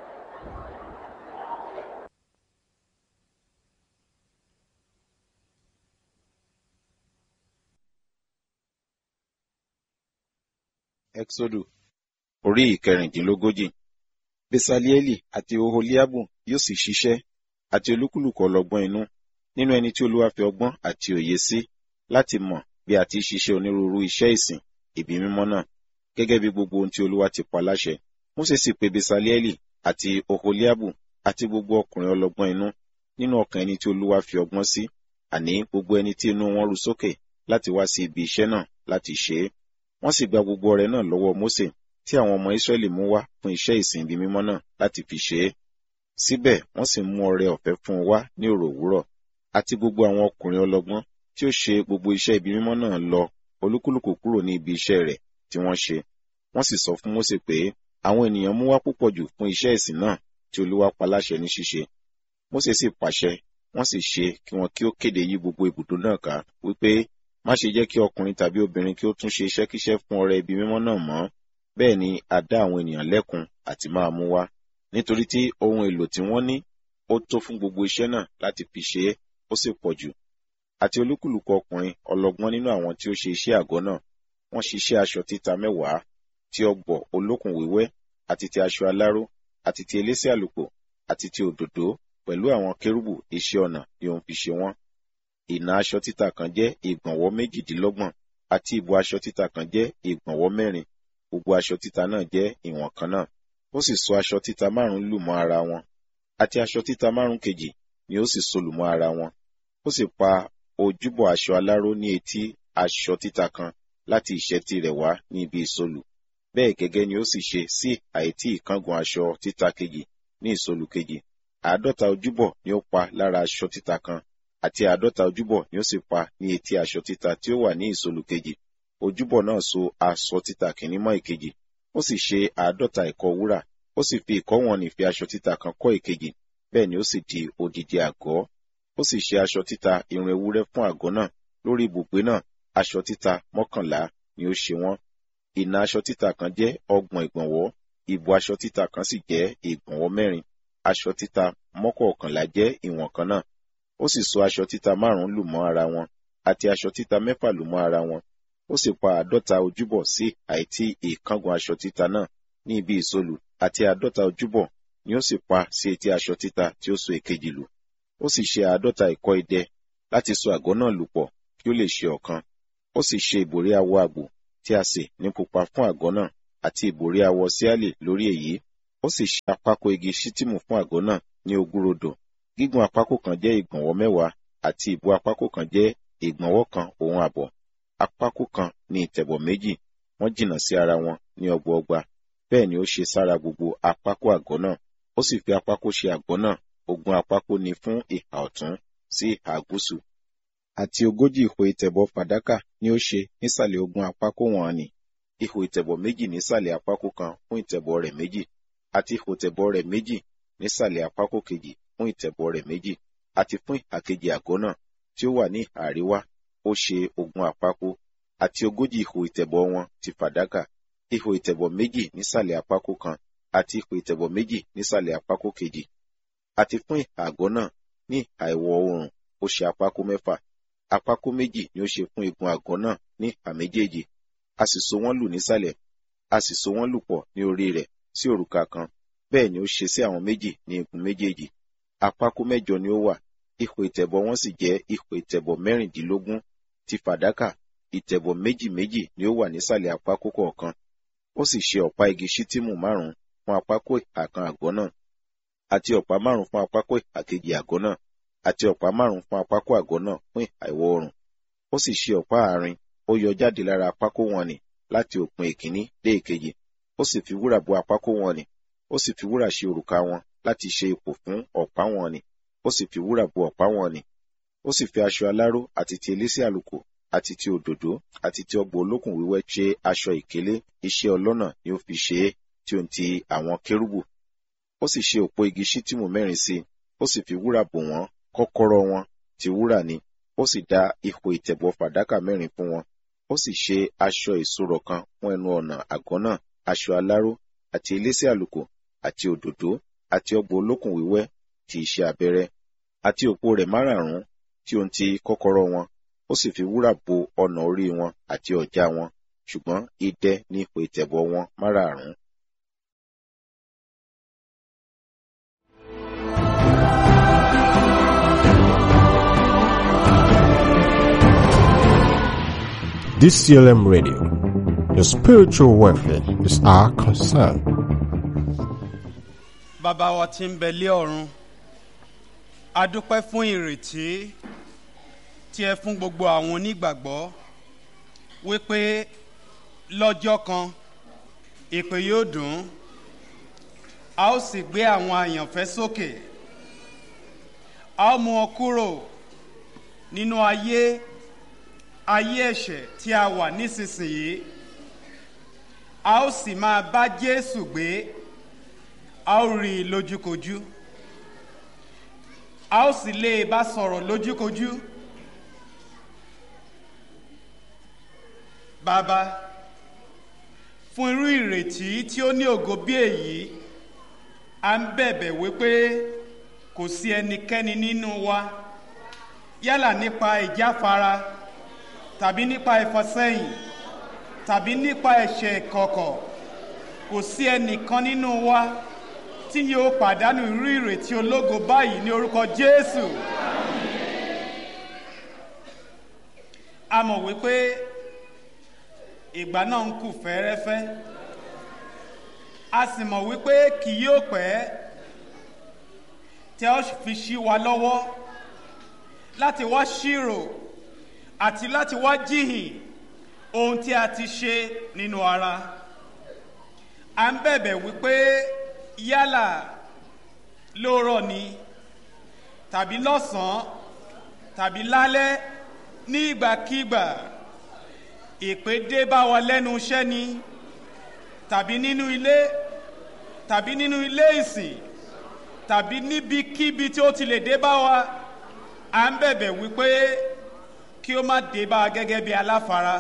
Ẹ́kísódù orí ìkẹrìndínlógójì. Besalieli àti Oholiabu yóò sì ṣiṣẹ́, àti olúkúlùkù ọlọ́gbọ́n inú nínú ẹni tí Olúwa fi ọgbọ́n àti òye sí, láti mọ̀ bí a ti ṣiṣẹ́ onírúurú iṣẹ́ ìsìn ibi mímọ́ náà, gẹ́gẹ́ bí gbogbo ohun tí Olúwa ti pa láṣẹ. Mósè sì pe Besalieli àti Oholiabu àti gbogbo ọkùnrin ọlọ́gbọ́n inú nínú ọkàn ẹni tí Olúwa fi ọgbọ́n sí, àní gbogbo ẹni tí inú wọn ru sókè láti wá sí ibi iṣẹ́ náà láti ṣe é. Wọ́n sì gba gbogbo ọrẹ náà lọ́wọ́ Mósè tí àwọn ọmọ Ísírẹ́lì mú wá fún iṣẹ́ ìsìn ibi mímọ́ náà láti fi ṣe é. Síbẹ̀ wọ́n sì mú ọrẹ ọ̀fẹ́ fún un wá ní òrò òwúrọ̀, àti gbogbo àwọn ọkùnrin ọlọ́gbọ́n tí ó ṣe gbogbo iṣẹ́ ibi mímọ́ náà lọ, olúkúlùkù kúrò ní ibi iṣẹ́ rẹ̀ tí wọ́n ṣe. Wọ́n sì sọ fún Mósè pé àwọn ènìyàn mú wá púpọ̀ jù fún iṣẹ́ ìsìn náà tí Olúwa pa láṣẹ ní ṣíṣe. Mósè sì pàṣẹ, wọ́n sì ṣe kí wọn kí ó kéde yí gbogbo ibùdó náà ká, wípé má ṣe jẹ́ kí ọkùnrin tàbí obìnrin kí ó tún ṣe iṣẹ́kíṣẹ́ fún ọrẹ ibi mímọ́ náà mọ́. Bẹ́ẹ̀ ni a dá àwọn ènìyàn lẹ́kun àti máa mú wá, nítorí tí ohun èlò tí wọ́n ní ó tó fún gbogbo iṣẹ́ náà láti fi ṣe é, ó sì pọ̀ jù. Àti olúkúlùkù ọkùnrin ọlọ́gbọ́n nínú àwọn tí ó ṣe iṣẹ́ àgọ́ náà, wọ́n ṣiṣẹ́ aṣọ títa 10, ti ọ̀gbọ̀ olókùn wíwẹ́, àti ti aṣọ aláró, àti ti elése àlùkò, àti ti òdòdó, pẹ̀lú àwọn kérúbù iṣẹ́ ọnà ni òun fi ṣe wọ́n. Ìnà aṣọ títa kan jẹ́ ìgbọ̀nwọ́ 28, àti ìbò aṣọ títa kan jẹ́ ìgbọ̀nwọ́ 4. Gbogbo aṣọ títa náà jẹ́ ìwọ̀n kan náà. Ó sì so aṣọ títa 5 lù mọ́ ara wọn, àti aṣọ títa 5 kejì ni ó sì so lù mọ́ ara wọn. Ó sì pa ojúbọ aṣọ aláró ní etí aṣọ títa kan láti ìṣẹ́tí rẹ̀ wá ní ibi ìsolù. Bẹ́ẹ̀ gẹ́gẹ́ ni ó sì ṣe sí àìtí ìkángun aṣọ títa kejì ní ìsolù kejì. 50 ojúbọ ni ó pa lára aṣọ títa kan, àti 50 ojúbọ ni ó sì pa ní etí aṣọ títa tí ó wà ní ìsolù kejì. Ojúbọ náà so aṣọ títa kìíní mọ́ ìkejì. Ó sì ṣe 50 ìkọ́ wúrà, ó sì fi ìkọ́ wọ̀n-ọn-nì fi aṣọ títa kan kọ́ ìkejì. Bẹ́ẹ̀ ni ó sì di odidi àgọ́. Ó sì ṣe aṣọ títa irun ewúrẹ́ fún àgọ́ náà. Lórí ibùgbé náà, aṣọ títa 11 ni ó ṣe wọ́n. Ìnà aṣọ títa kan jẹ́ 30 ìgbọ̀nwọ́, ìbò aṣọ títa kan sì jẹ́ ìgbọ̀nwọ́ 4. Aṣọ títa 11 jẹ́ ìwọ̀n kan náà. Ó sì so aṣọ títa 5 lù mọ́ ara wọn, àti aṣọ títa 6 lù mọ́ ara wọn. Ó sì pa 50 ojúbọ sí àìtí ìkángun aṣọ títa náà ní ibi ìsolù, àti 50 ojúbọ ni ó sì pa sí etí aṣọ títa tí ó so èkejì lù. Ó sì ṣe 50 ìkọ́ idẹ láti so àgọ́ náà lù pọ̀ kí ó lè ṣe ọ̀kan. Ó sì ṣe ìbòrí awọ àgbò tí a sè ní pupa fún àgọ́ náà, àti ìbòrí awọ síálì lórí èyí. Ó sì ṣe àpákò igi ṣítìmù fún àgọ́ náà ní ogúnrodò. Gígùn àpákò kan jẹ́ ìgbọ̀nwọ́ 10, àti ìbú àpákò kan jẹ́ ìgbọ̀nwọ́ 1.5. Àpákò kan ní ìtẹ̀bọ̀ 2, wọ́n jìnnà sí ara wọn ní ọgbọọgba. Bẹ́ẹ̀ ni ó ṣe sára gbogbo àpákò àgọ́ náà. Ó sì fi àpákò ṣe àgọ́ náà. 20 àpákò ni fún ìhà ọ̀tún sí ìhà gúúsù. Àti 40 ihò ìtẹ̀bọ̀ fàdákà ni ó ṣe nísàlẹ̀ 20 àpákò wọ̀n-ọn-nì. Ihò ìtẹ̀bọ̀ 2 nísàlẹ̀ àpákò kan fún ìtẹ̀bọ̀ rẹ̀ 2, àti ihò ìtẹ̀bọ̀ rẹ̀ 2 nísàlẹ̀ àpákò kejì fún ìtẹ̀bọ̀ rẹ̀ 2, àti fún ìhà kejì àgọ́ náà tí ó wà ní ìhà àríwá, ó ṣe 20 àpákò, àti 40 ihò ìtẹ̀bọ̀ wọn ti fàdákà. Ihò ìtẹ̀bọ̀ 2 nísàlẹ̀ àpákò kan, àti ihò ìtẹ̀bọ̀ 2 nísàlẹ̀ àpákò kejì. Àti fún ìhà àgọ́ náà ní ìhà ìwọ̀ oòrùn, ó ṣe àpákò 6. Àpákò 2 ni ó ṣe fún igun àgọ́ náà ní ìhà méjèèjì. A sì so wọ́n lù nísàlẹ̀, a sì so wọ́n lù pọ̀ ní orí rẹ̀ sí òrùka kan. Bẹ́ẹ̀ ni ó ṣe sí àwọn méjì ní igun méjèèjì. Àpákò 8 ni ó wà. Ihò ìtẹ̀bọ̀ wọn sì jẹ́ ihò ìtẹ̀bọ̀ 16 ti fàdákà. Ìtẹ̀bọ̀ 2 ni ó wà nísàlẹ̀ àpákò kọ̀ọ̀kan. Ó sì ṣe ọ̀pá igi ṣítìmù 5 fún àpákò ìhà kan àgọ́ náà, àti ọ̀pá 5 fún àpákò ìhà kejì àgọ́ náà, àti ọ̀pá 5 fún àpákò àgọ́ náà fún ìhà ìwọ̀ oòrùn. Ó sì ṣe ọ̀pá àárín, ó yọ jáde lára àpákò wọ̀n-ọn-nì láti òpin ìkíní dé ìkejì. Ó sì fi wúrà bo àpákò wọ̀n-ọn-nì. Ó sì fi wúrà ṣe òrùka wọn láti ṣe ipò fún ọ̀pá wọ̀n-ọn-nì. Ó sì fi wúrà bo ọ̀pá wọ̀n-ọn-nì. Ó sì fi aṣọ aláró àti ti elése àlùkò àti ti òdòdó àti ti ọgbọ̀ olókùn wíwẹ́ ṣe aṣọ ìkélé. Iṣẹ́ ọlọ́nà ni ó fi ṣe é, tí ó ń ti àwọn kérúbù. Ó sì ṣe òpó igi ṣítìmù 4 sí i. Ó sì fi wúrà bò wọ́n. Kọ́kọ́rọ́ wọn ti wúrà ni. Ó sì dá ihò ìtẹ̀bọ̀ fàdákà 4 fún wọn. Ó sì ṣe aṣọ ìṣòro kan fún ẹnu ọ̀nà àgọ́ náà, aṣọ aláró àti elése àlùkò àti òdòdó àti ọgbọ̀ olókùn wíwẹ́ ti iṣẹ́ abẹ́rẹ́, àti òpó rẹ̀ 5 tí ó ń ti kọ́kọ́rọ́ wọn. Ó sì fi wúrà bo ọ̀nà orí wọn àti ọ̀já wọn, ṣùgbọ́n idẹ ní ihò ìtẹ̀bọ̀ wọn 5. DCLM Radio. Your spiritual welfare is our concern. Bàbá wa tí ń bẹ lé ọ̀run, a dúpẹ́ fún ìrètí tí ẹ fún gbogbo àwọn onígbàgbọ́ wípé lọ́jọ́ kan ìpè yóò dùn, a ó sì gbé àwọn àyànfẹ́ sókè, a ó mú wọn kúrò nínú ayé ẹ̀ṣẹ̀ tí a wà nísinsìnyí, a ó sì máa bá Jésù gbé, a ó rí i lójúkojú, a ó sì lè bá sọ̀rọ̀ lójúkojú. Bàbá, fún irú ìrètí tí ó ní ògo bí èyí, a ń bẹ̀bẹ̀ wípé kò sí ẹnikẹ́ni nínú wa, yálà nípa ìjáfara tàbí nípa ìfàsẹ́yìn tàbí nípa ẹ̀ṣẹ̀ ìkọ̀kọ̀, kò sí ẹnìkan nínú wa tí yóò pàdánù irú ìrètí ológo báyìí ní orúkọ Jésù. A mọ̀ wípé ìgbà náà ń kù fẹ́rẹ́fẹ́, a sì mọ̀ wípé kì yóò pẹ́ tí a ó fi ṣí wa lọ́wọ́ láti wá ṣírò àti láti wá jíhìn ohun tí a ti ṣe nínú ara. À ń bẹ̀bẹ̀ wípé yálà lóòrọ̀ ni tàbí lọ́sàn-án tàbí lálẹ́, ní ìgbàkígbà ìpè dé bá wa lẹ́nu iṣẹ́ ni tàbí nínú ilé tàbí nínú ilé ìsìn tàbí níbikíbi tí ó ti lè dé bá wa, à ń bẹ̀bẹ̀ wípé kí ó má dé bá gẹ́gẹ́ bí aláfara.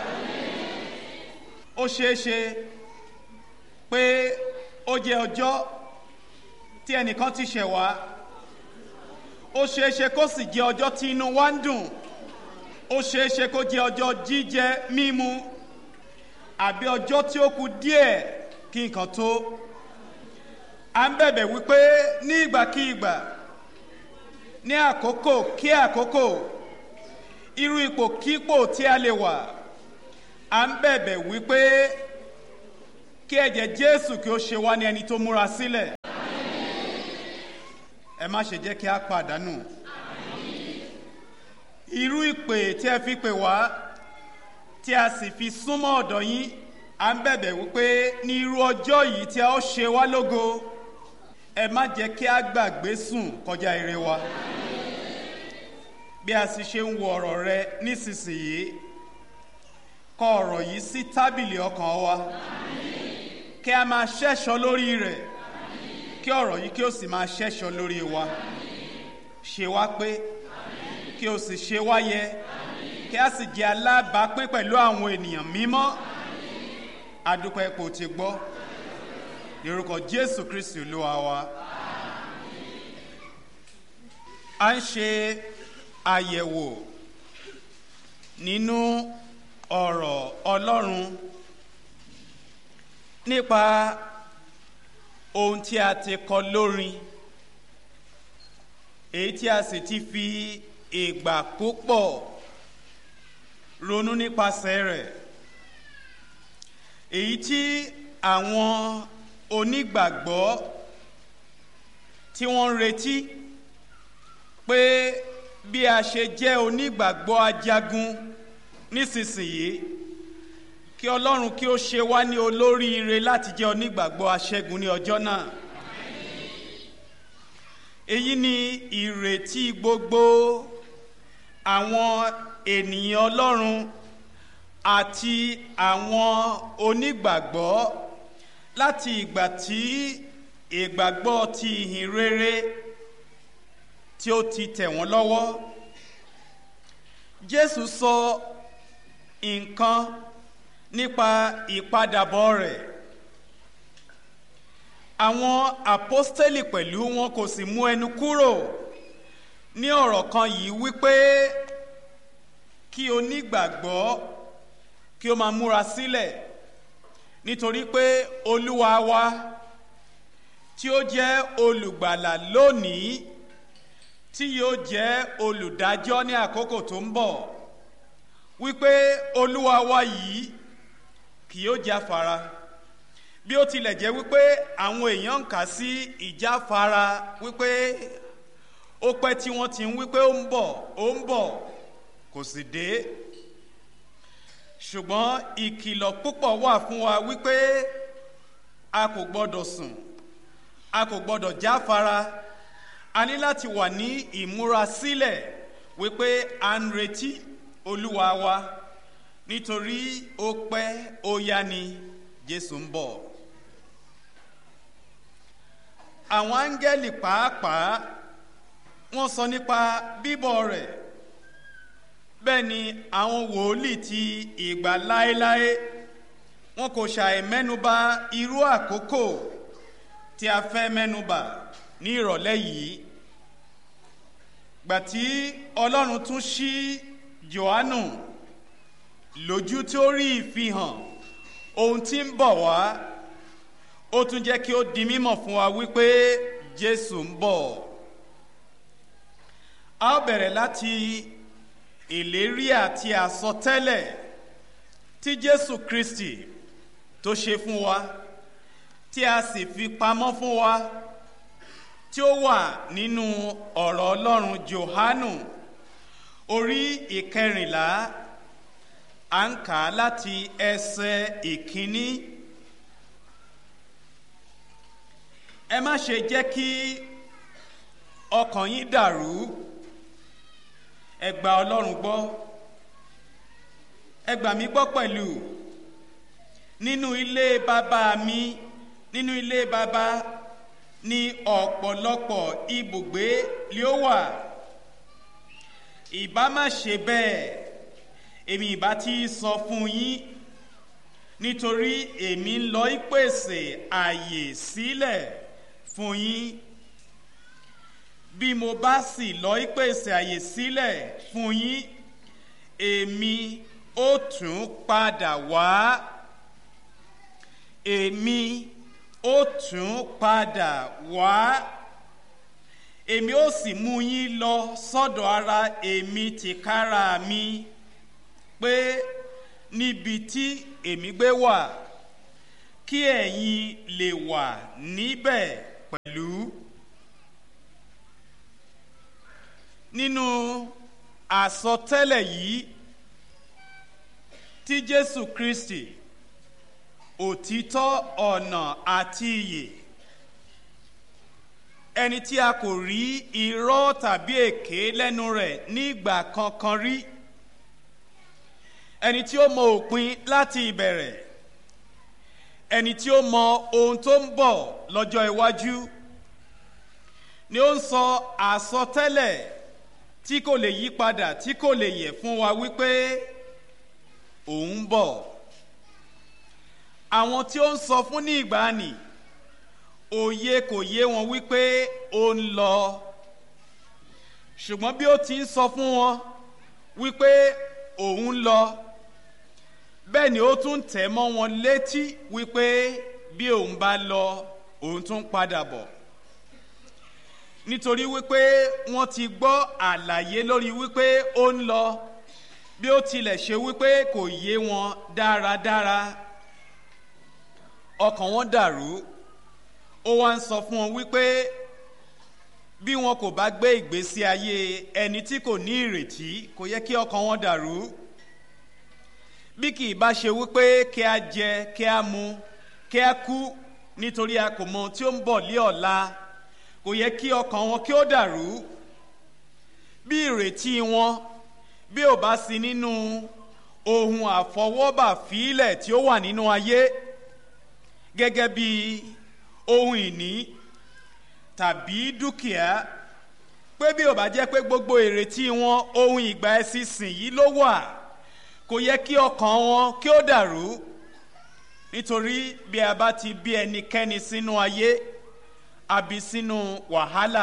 Ó ṣeé ṣe pé ó jẹ́ ọjọ́ tí ẹnìkan ti ṣẹ̀ wá, ó ṣeé ṣe kó sì jẹ́ ọjọ́ tí inú wa ń dùn, ó ṣeé ṣe kó jẹ́ ọjọ́ jíjẹ mímu, àbí ọjọ́ tí ó kù díẹ̀ kí nǹkan tó. À ń bẹ̀bẹ̀ wípé ní ìgbàkígbà, ní àkókò kí àkókò, irú ipòkípò tí a lè wà, à ń bẹ̀bẹ̀ wípé kí ẹ̀jẹ̀ Jésù kí ó ṣe wá ní ẹni tó múra sílẹ̀. Ẹ má ṣe jẹ́ kí a pàdánù. Irú ìpè tí ẹ fi pè wá tí a sì fi súnmọ́ ọ̀dọ̀ yín, à ń bẹ̀bẹ̀ wípé ní irú ọjọ́ yìí tí a ó ṣe wá lógo, ẹ má jẹ́ kí a gbàgbé sùn kọjá ire wa. Bí a sì ṣe ń wo ọ̀rọ̀ rẹ nísinsìnyí, kọ ọ̀rọ̀ yìí sí tábìlì ọkàn wa, kí a máa ṣẹ́ṣọ́ lórí rẹ̀, kí ọ̀rọ̀ yìí kí ó sì máa ṣẹ́ṣọ́ lórí wa. Ṣe wá pé, kí o sì ṣe wá yẹ, kí a sì jẹ́ alábàápín pẹ̀lú àwọn ènìyàn mímọ́. Adúpẹ́ pé o ti gbọ́. Ní orúkọ Jésù Kristi Olúwa wa. A ń ṣe àyẹ̀wò nínú ọ̀rọ̀ Ọlọ́run nípa ohun tí a ti kọ lórin, èyí tí a sì ti fi ìgbà púpọ̀ ronú nípasẹ̀ rẹ̀, èyí tí àwọn onígbàgbọ́ tí wọ́n ń retí pé bí a ṣe jẹ́ onígbàgbọ́ ajagun nísinsìnyí, kí Ọlọ́run kí ó ṣe wá ní olóríire láti jẹ́ onígbàgbọ́ aṣẹ́gun ní ọjọ́ náà. Èyí ni ìrètí gbogbo àwọn ènìyàn Ọlọ́run àti àwọn onígbàgbọ́ láti ìgbà tí ìgbàgbọ́ ti ìhìn rere tí ó ti tẹ̀ wọ́n lọ́wọ́. Jésù sọ nǹkan nípa ìpadàbọ̀ rẹ̀. Àwọn àpọ́stélì pẹ̀lú wọn kò sì mú ẹnu kúrò ní ọ̀rọ̀ kan yìí wípé kí onígbàgbọ́ kí ó máa múra sílẹ̀, nítorí pé Olúwa wa tí ó jẹ́ olùgbàlà lónìí, tí yóò jẹ́ olùdájọ́ ní àkókò tó ń bọ̀, wípé Olúwa wa yìí kì yóò jáfara. Bí ó tilẹ̀ jẹ́ wípé àwọn èèyàn ń kà sí ìjáfara wípé ó pẹ́ tí wọ́n ti ń wípé ó ń bọ̀ kò sì dé, ṣùgbọ́n ìkìlọ̀ púpọ̀ wà fún wa wípé a kò gbọ́dọ̀ sùn, a kò gbọ́dọ̀ jáfara. A ní láti wà ní ìmúrasílẹ̀ wípé à ń retí Olúwa wa, nítorí ó pẹ́ ó yá ni Jésù ń bọ̀. Àwọn áńgẹ́lì pàápàá wọ́n sọ nípa bíbọ̀ rẹ̀. Bẹ́ẹ̀ ni àwọn wòlíì ti ìgbà láéláé wọn kò ṣàì mẹ́nubà irú àkókò tí a fẹ́ mẹ́nubà ní ìrọ̀lẹ́ yìí. Gbà tí Ọlọ́run tún ṣí Jòhánù lójú tí ó rí ìfihàn ohun tí ń bọ̀ wá, ó tún jẹ́ kí ó di mímọ̀ fún wa wípé Jésù ń bọ̀. A ó bẹ̀rẹ̀ láti ìlérí àti àsọtẹ́lẹ̀ tí Jésù Kristi tó ṣe fún wa, tí a sì fi pamọ́ fún wa, tí ó wà nínú ọ̀rọ̀ Ọlọ́run Jòhánù orí 14. À ń kà á láti ẹsẹ̀ 1. Ẹ má ṣe jẹ́ kí ọkàn yín dàrú. Ẹ gba Ọlọ́run gbọ́, ẹ gbà mí gbọ́ pẹ̀lú. Nínú ilé bàbá mi, nínú ilé bàbá ní ọ̀pọ̀lọpọ̀ ibùgbé li ó wà. Ìbá má ṣe bẹ́ẹ̀, èmi ìbá ti sọ fún yín, nítorí èmi ń lọ ìpèsè àyè sílẹ̀ fún yín. Bí mo bá sì lọ ìpèsè àyè sílẹ̀ fún yín, èmi ó tún padà wá. Èmi ó tún padà wá. Èmi ó sì mú yín lọ sọ́dọ̀ ara èmi tìkára mi, pé níbi tí èmi gbé wà, kí ẹ̀yin lè wà níbẹ̀ pẹ̀lú. Nínú àsọtẹ́lẹ̀ yìí tí Jésù Kristi, òtítọ́, ọ̀nà àti ìyè, ẹni tí a kò rí irọ́ tàbí èké lẹ́nu rẹ̀ nígbà kankan rí, ẹni tí ó mọ òpin láti ìbẹ̀rẹ̀, ẹni tí ó mọ ohun tó ń bọ̀ lọ́jọ́ iwájú, ni ó ń sọ àsọtẹ́lẹ̀ tí kò lè yí padà, tí kò lè yẹ̀ fún wa wípé òun ń bọ̀. Àwọn tí ó ń sọ fún ní ìgbàanì, òye kò yé wọn wípé ó ń lọ, ṣùgbọ́n bí ó ti ń sọ fún wọn wípé òun ń lọ, bẹ́ẹ̀ ni ó tún tẹ̀ mọ́ wọn létí wípé bí òun bá lọ, òun tún padà bọ̀. Nítorí wípé wọ́n ti gbọ́ àlàyé lórí wípé ó ń lọ, bí ó tilẹ̀ ṣe wípé kò yé wọn dáradára, ọkàn wọn dàrú. Ó wá ń sọ fún wọn wípé bí wọn kò bá gbé ìgbésí ayé ẹni tí kò ní ìrètí, kò yẹ kí ọkàn wọn dàrú. Bí kì í bá ṣe wípé kí a jẹ, kí a mu, kí a kú nítorí a kò mọ ohun tí ó ń bọ̀ lé ọ̀la, kò yẹ kí ọkàn wọn kí ó dàrú. Bí ìrètí wọn bí ò bá sí nínú ohun àfọwọ́bà fílẹ̀ tí ó wà nínú ayé, gẹ́gẹ́ bí ohun ìní tàbí dúkìá, pé bí ò bá jẹ́ pé gbogbo ìrètí wọn ohun ìgbà ẹ̀sìnsìn yìí ló wà, kò yẹ kí ọkàn wọn kí ó dàrú. Nítorí bí a bá ti bí ẹnikẹ́ni sínú ayé, a bí sínú wàhálà,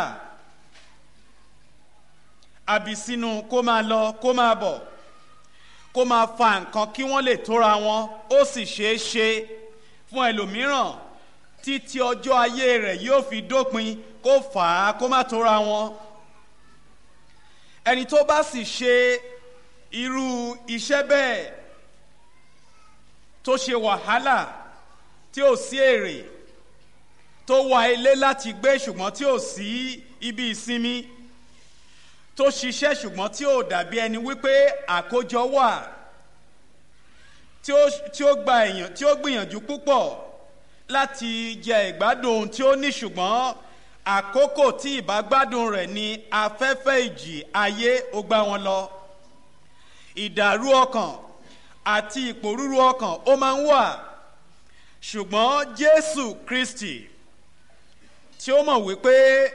a bí sínú kó máa lọ kó máa bọ̀, kó máa fa nǹkan kí wọ́n lè tóra wọn, ó sì ṣeé ṣe fún ẹlòmíràn títí ọjọ́ ayé rẹ̀ yóò fi dópin kó fà á kó má tóra wọn. Ẹni tó bá sì ṣe irú iṣẹ́ bẹ́ẹ̀, tó ṣe wàhálà tí ò sí èrè, tó wá ilé láti gbé ṣùgbọ́n tí ò sí ibi ìsinmi, tó ṣiṣẹ́ ṣùgbọ́n tí ò dàbí ẹni wípé àkójọ wà, tí ó gbìyànjú púpọ̀ láti jẹ ìgbádùn ohun tí ó ní, ṣùgbọ́n àkókò tí ìbágbádùn rẹ̀ ni afẹ́fẹ́ ìjì ayé ó gbá wọn lọ. Ìdàrú ọkàn àti ìpòrúru ọkàn ó máa ń wà, ṣùgbọ́n Jésù Kristi tí ó mọ̀ wípé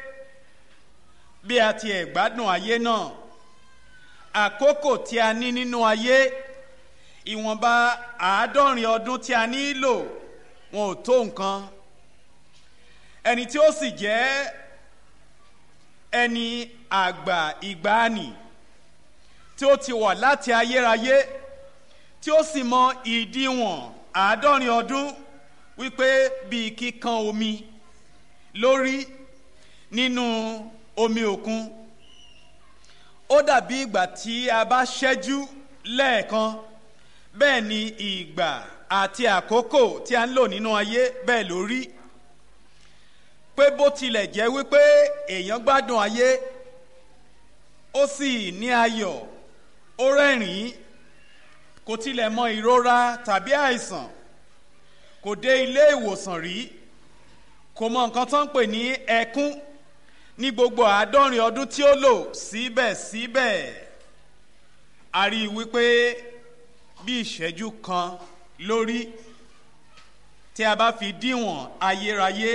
bí a ti ẹ̀gbádùn ayé náà, àkókò tí a ní nínú ayé, ìwọ̀nba 70 ọdún tí a nílò, wọn ò tó nǹkan. Ẹni tí ó sì jẹ́ ẹni àgbà ìgbàanì, tí ó ti wà láti ayérayé, tí ó sì mọ ìdíwọ̀n 70 ọdún wípé bí kíkan omi lórí nínú omi òkun, ó dàbí ìgbà tí a bá ṣẹ́jú lẹ́ẹ̀kan, bẹ́ẹ̀ ni ìgbà àti àkókò tí a ń lò nínú ayé bẹ́ẹ̀ lórí. Pé bó tilẹ̀ jẹ́ wípé èèyàn gbádùn ayé, ó sì ní ayọ̀, ó rẹ́rìn-ín, kò tilẹ̀ mọ ìrora tàbí àìsàn, kò dé ilé ìwòsàn rí, kò mọ nǹkan tó ń pè ní ẹkún ní gbogbo 70 ọdún tí ó lò, síbẹ̀síbẹ̀ a rí wípé bí ìṣẹ́jú kan lórí tí a bá fi díwọ̀n ayérayé.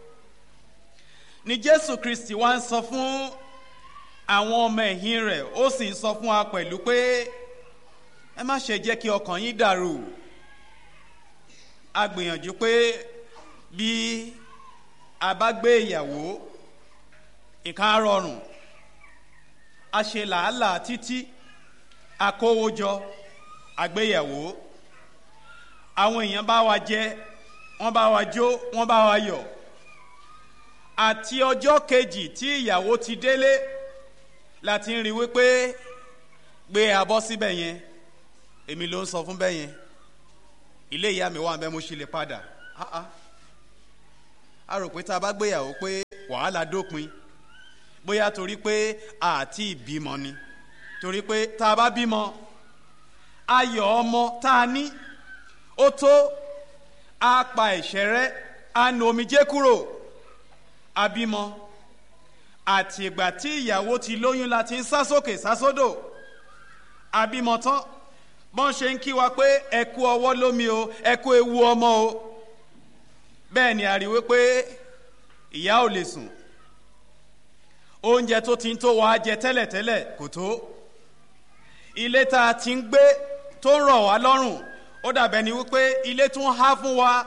Ni Jésù Kristi wá ń sọ fún àwọn ọmọ ẹ̀yìn rẹ̀, ó sì ń sọ fún wa pẹ̀lú pé ẹ má ṣe jẹ́ kí ọkàn yín dàrú. A gbìyànjú pé bí a bá gbé ìyàwó, nǹkan á rọrùn, a ṣe làálàá títí, a kówó jọ, àgbéyàwó, àwọn èèyàn bá wa jẹ, wọ́n bá wa jó, wọ́n bá wa yọ̀. Àti ọjọ́ kejì tí ìyàwó ti délé láti ń rí wípé gbé abọ́ síbẹ̀ yẹn, èmi ló ń sọ fún bẹ́yẹn, ilé ìyá mi wà ń bẹ́ mo ṣe lè padà. A rò pé tá a bá gbéyàwó pé wàhálà dópin, bóyá torí pé àti ìbímọ ni, torí pé tá a bá bímọ ayọ̀ ọmọ tá a ní ó tó, a pa ẹ̀ṣẹ̀ rẹ́, a nu omijé kúrò. A bímọ àti ìgbà tí ìyàwó ti lóyún la ti ń sá sókè sá sódò. A bímọ tán bọ́n ṣe ń kí wa pé ẹ kú ọwọ́ lómi o, ẹ kú ewu ọmọ o, bẹ́ẹ̀ ni a rí wípé ìyá ò lè sùn, oúnjẹ tó ti ń tó wa jẹ tẹ́lẹ̀tẹ́lẹ̀ kò tó, ilé tá a ti ń gbé tó ń rọ̀ wá lọ́rùn ó dàbẹ̀ ni wípé ilé tún há fún wa.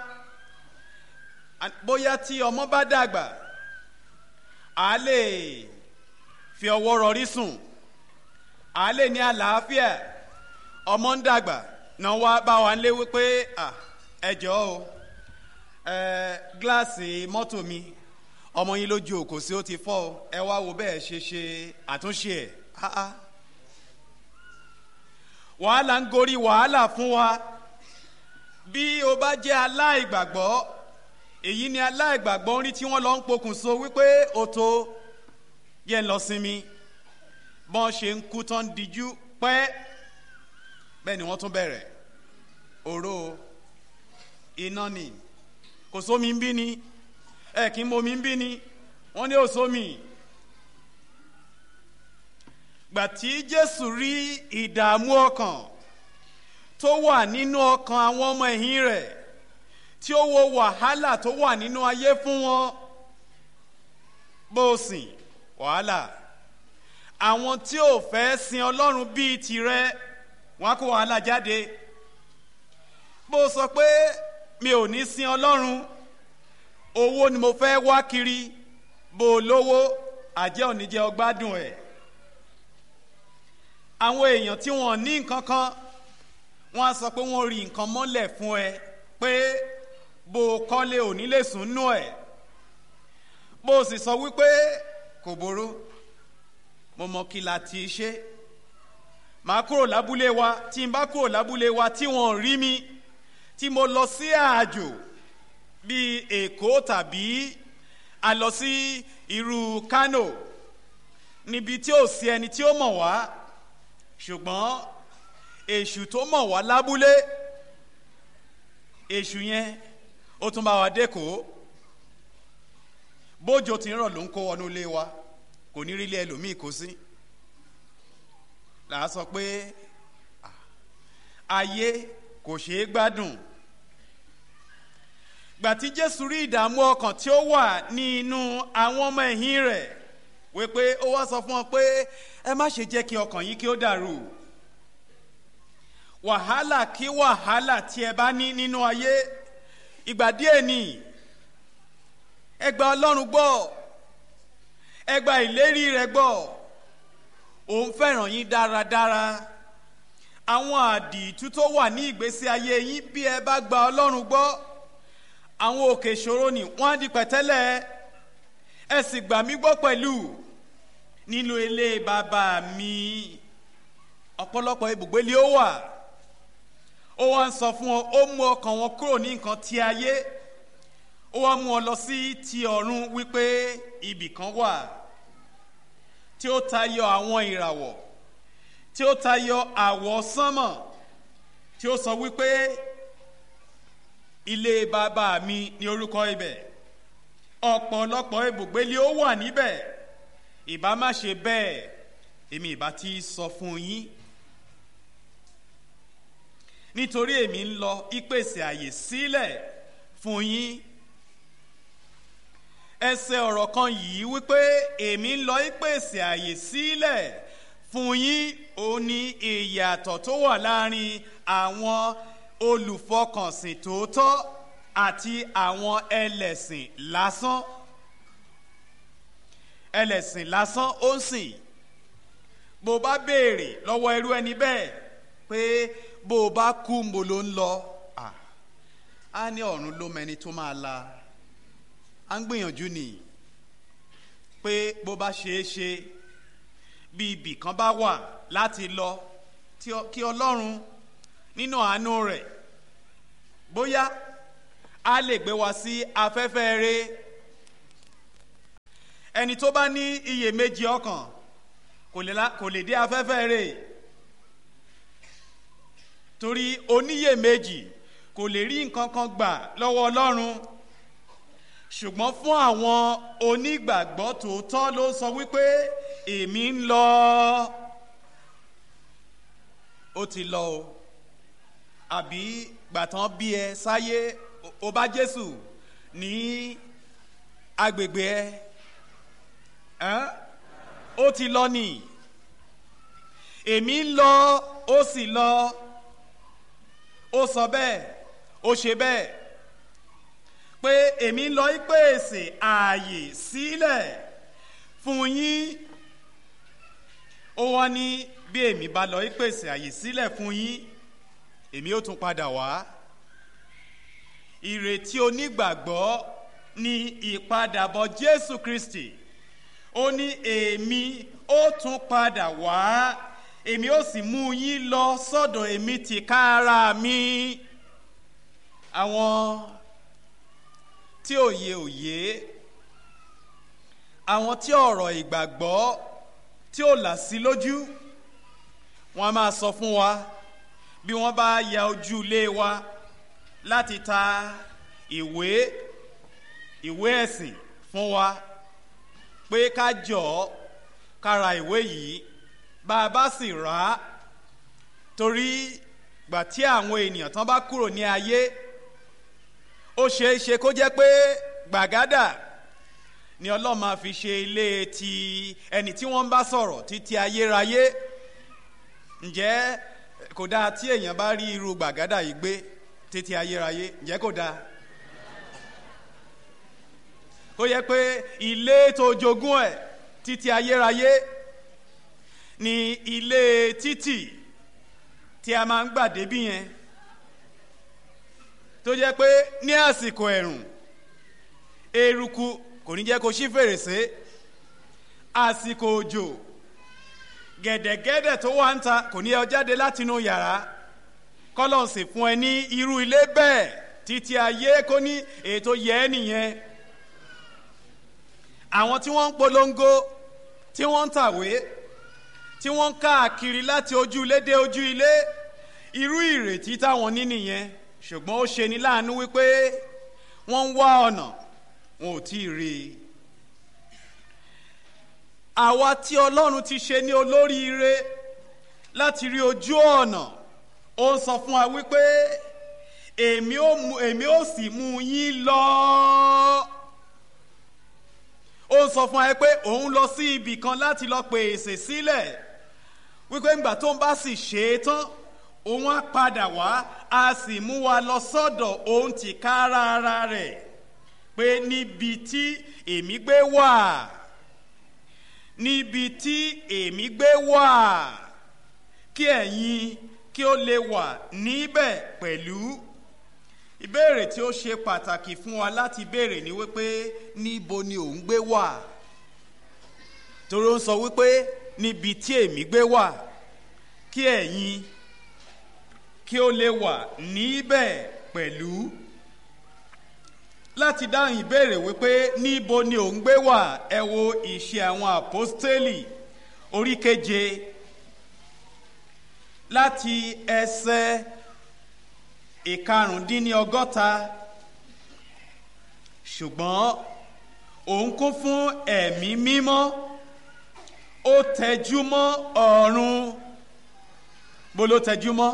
Bóyá tí ọmọ bá dàgbà a lè fi ọwọ́ rọrí sùn, a lè ní àlàáfíà. Ọmọ ń dàgbà náà wá bá wa ń lé wípé ẹ jọ̀ọ́ o, gíláàsì mọ́tò mi ọmọ yín lójú òkò sí ó ti fọ́ o, ẹ wá wo bẹ́ẹ̀ ṣe àtúnṣe ẹ̀. Wàhálà ń gorí wàhálà fún wa. Bí o bá jẹ́ aláìgbàgbọ́, èyí ni aláìgbàgbọ́ ń rí tí wọ́n lọ ń pokùnso wípé o tó yẹn lọ sinmi, bọ́n ṣe ń kú tán díjú pẹ́, bẹ́ẹ̀ ni wọ́n tún bẹ̀rẹ̀ òró iná ni, kò sómi ń bí ni, kí n momi ń bí ni, wọ́n ní ò sómi. Gbà tí Jésù rí ìdààmú ọkàn tó wà nínú ọkàn àwọn ọmọ ẹ̀yìn rẹ̀, tí ó wo wàhálà tó wà nínú ayé fún wọn, bó sìn wàhálà, àwọn tí ò fẹ́ sin Ọlọ́run bíi tirẹ̀ wọ́n á kó wàhálà jáde. Bó sọ pé mi ò ní sin Ọlọ́run, owó ni mo fẹ́ wá kiri, bó lówó àjẹ́ òní jẹ́ ọgbádùn ẹ̀. Àwọn èèyàn tí wọ́n ní nǹkan kan wọ́n á sọ pé wọ́n rí nǹkan mọ́lẹ̀ fún ẹ pé bó kọ́lé òní lè sùn nú ẹ̀, bó sì sọ wípé kò boró, mo mọ kí la ti ṣe, màá kúrò lábúlé wa. Tí n bá kúrò lábúlé wa tí wọ́n rí mi, tí mo lọ sí àjò bíi Èkó tàbí a lọ sí irú Kánò, níbi tí ò sí ẹni tí ó mọ̀ wá, ṣùgbọ́n èṣù tó mọ̀ wá lábúlé, èṣù yẹn ó tún bá wa dẹ́kọ̀ọ́. Bójò tí ń rọ̀ ló ń kó wọnú ilé wa, kò ní rí ilé ẹlòmíì kó sí. Là á sọ pé ayé kò ṣeé gbádùn. Gbà tí Jésù rí ìdààmú ọkàn tí ó wà nínú àwọn ọmọ ẹ̀yìn rẹ̀, wípé ó wá sọ fún wọn pé ẹ má ṣe jẹ́ kí ọkàn yín kí ó dàrú. Wàhálà kí wàhálà tí ẹ bá ní nínú ayé, ìgbà díẹ̀ ni. Ẹ gba Ọlọ́run gbọ́, ẹ gba ìlérí rẹ̀ gbọ́. Òun fẹ́ràn yín dáradára. Àwọn àdììtú tó wà ní ìgbésí ayé yín, bí ẹ bá gba Ọlọ́run gbọ́, àwọn òkè ìṣòro ni wọ́n á di pẹ̀tẹ́lẹ̀. Ẹ sì gbà mí gbọ́ pẹ̀lú. Nínú ilé bàbá mi ọ̀pọ̀lọpọ̀ ibùgbé ni ó wà. Ó wá ń sọ fún wọn, ó mú ọkàn wọn kúrò ní nǹkan ti ayé, ó wá mú wọn lọ sí ti ọ̀run, wípé ibì kan wà tí ó tayọ àwọn ìràwọ̀, tí ó tayọ àwọ̀ sánmọ̀, tí ó sọ wípé ilé bàbá mi ni orúkọ ibẹ̀. Ọ̀pọ̀lọpọ̀ ibùgbé ni ó wà níbẹ̀. Ìbá má ṣe bẹ́ẹ̀, èmi ìbá ti sọ fún yín. Nítorí èmi ń lọ ìpèsè àyè sílẹ̀ fún yín. Ẹsẹ̀ ọ̀rọ̀ kan yìí wípé èmi ń lọ ìpèsè àyè sílẹ̀ fún yín, ó ní ìyàtọ̀ tó wà láàrin àwọn olùfọkànsìn tòótọ́ àti àwọn ẹlẹ́sìn lásán. Ẹlẹ́sìn lásán ó ń sìn. Bó bá béèrè lọ́wọ́ irú ẹni bẹ́ẹ̀ pé bó bá kú mo ló ń lọ, á ní ọ̀run ló mẹni tó máa la. À ń gbìyànjú ni pé bó bá ṣeé ṣe bí ibì kan bá wà láti lọ, kí Ọlọ́run nínú àánú rẹ̀ bóyá a lè gbé wa sí afẹ́fẹ́ rere. Ẹni tó bá ní iyèméjì ọkàn kò lè dé afẹ́fẹ́ rere, torí oníyèméjì kò lè rí nǹkan kan gbà lọ́wọ́ Ọlọ́run. Ṣùgbọ́n fún àwọn onígbàgbọ́ tòótọ́ ló sọ wípé èmi ń lọ. Ó ti lọ o, àbí gbàtàn bí ẹ sáyé o bá Jésù ní agbègbè ẹ, ó ti lọ nì. Èmi ń lọ, ó sì lọ. Ó sọ bẹ́ẹ̀, ó ṣe bẹ́ẹ̀, pé èmi ń lọ ìpèsè ààyè sílẹ̀ fún yín. Ó wá ní bí èmi bá lọ ìpèsè ààyè sílẹ̀ fún yín, èmi ó tún padà wá. Ìrètí onígbàgbọ́ ni ìpadàbọ̀ Jésù Kristi. Ó ní èmi ó tún padà wá, èmi ó sì mú yín lọ sọ́dọ̀ èmi tìkára mi. Àwọn tí òye, àwọn tí ọ̀rọ̀ ìgbàgbọ́ tí ó là sí lójú, wọ́n á máa sọ fún wa bí wọ́n bá ya ojú ilé wa láti ta ìwé ẹ̀sìn fún wa pé ká jọ̀ọ́ ká ra ìwé yìí. Bá a bá sì rà á, torí gbà tí àwọn ènìyàn tán bá kúrò ní ayé, ó ṣeé ṣe kó jẹ́ pé gbàgádà ni Ọlọ́run máa fi ṣe ilé ti ẹni tí wọ́n ń bá sọ̀rọ̀ títí ayérayé. Ǹjẹ́ kò dáa tí èèyàn bá rí irú gbàgádà yìí gbé títí ayérayé? Ǹjẹ́ kò dáa? Kó yẹ pé ilé tó jogún ẹ̀ títí ayérayé ni ilé títì tí a máa ń gbà débí yẹn, tó jẹ́ pé ní àsìkò ẹ̀rùn eruku kò ní jẹ́ kó ṣí fèrèsé, àsìkò òjò gẹ̀dẹ̀gẹ̀dẹ̀ tó wà ń ta kò ní ẹ jáde látinú yàrá. kọ́lọ̀ sì fún ẹ ní irú ilé bẹ́ẹ̀ títí ayé kó ní ètò yẹ ẹ́ nìyẹn. Àwọn tí wọ́n ń polongo, tí wọ́n ń tàwé, tí wọ́n ń káàkiri láti ojú ilé dé ojú ilé, irú ìrètí táwọn ní nìyẹn. Ṣùgbọ́n ó ṣe ní láàánú wípé wọ́n ń wá ọ̀nà, wọn ò tí ì rí i. Àwa tí Ọlọ́run ti ṣe ní olóríire láti rí ojú ọ̀nà, ó ń sọ fún wa wípé èmi ó sì mú yín lọ. Ó ń sọ fún wa pé òun lọ sí ibì kan láti lọ pèsè sílẹ̀, wípé ńgbà tó ń bá sì ṣe é tán, òun á padà wá, a sì mú wa lọ sọ́dọ̀ òun tìkára ara rẹ̀, pé níbi tí èmi gbé wà, níbi tí èmi gbé wà, kí ẹ̀yin kí ó lè wà níbẹ̀ pẹ̀lú. Ìbéèrè tí ó ṣe pàtàkì fún wa láti béèrè ni wípé níbo ni òun gbé wà? Torí ó ń sọ wípé níbi tí èmi gbé wà, kí ẹ̀yin kí ó lè wà níbẹ̀ pẹ̀lú. Láti dáhùn ìbéèrè wípé níbo ni òun gbé wà, ẹ wo Ìṣe àwọn Àpọ́stélì orí 7 láti ẹsẹ̀ 65. Ṣùgbọ́n òun kún fún ẹ̀mí mímọ́, ó tẹjúmọ́ ọ̀run. Bó ló tẹjúmọ́?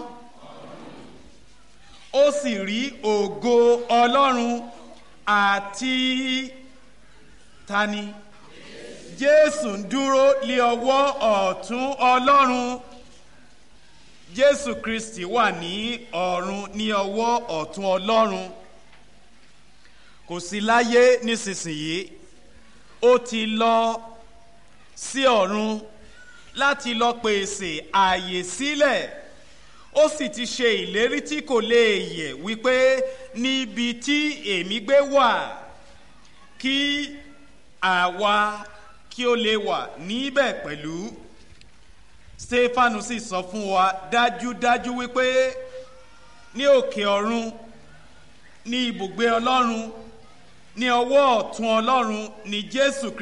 Ó sì rí ògo Ọlọ́run àti tani? Jésù ń dúró lé ọwọ́ ọ̀tún Ọlọ́run. Jésù Kristi wà ní ọ̀run ní ọwọ́ ọ̀tún Ọlọ́run. Kò sí láyé nísinsìnyí, ó ti lọ sí ọ̀run láti lọ pèsè ààyè sílẹ̀. Ó sì ti ṣe ìlérí tí kò lè yẹ̀ wípé níbi tí èmi gbé wà, kí àwa kí ó lè wà níbẹ̀ pẹ̀lú. Stefanu sì sọ fún wa dájúdájú wípé ní òkè ọ̀run ní ibùgbé Ọlọ́run ní ọwọ́ ọ̀tún Ọlọ́run ní Jésù Kristi.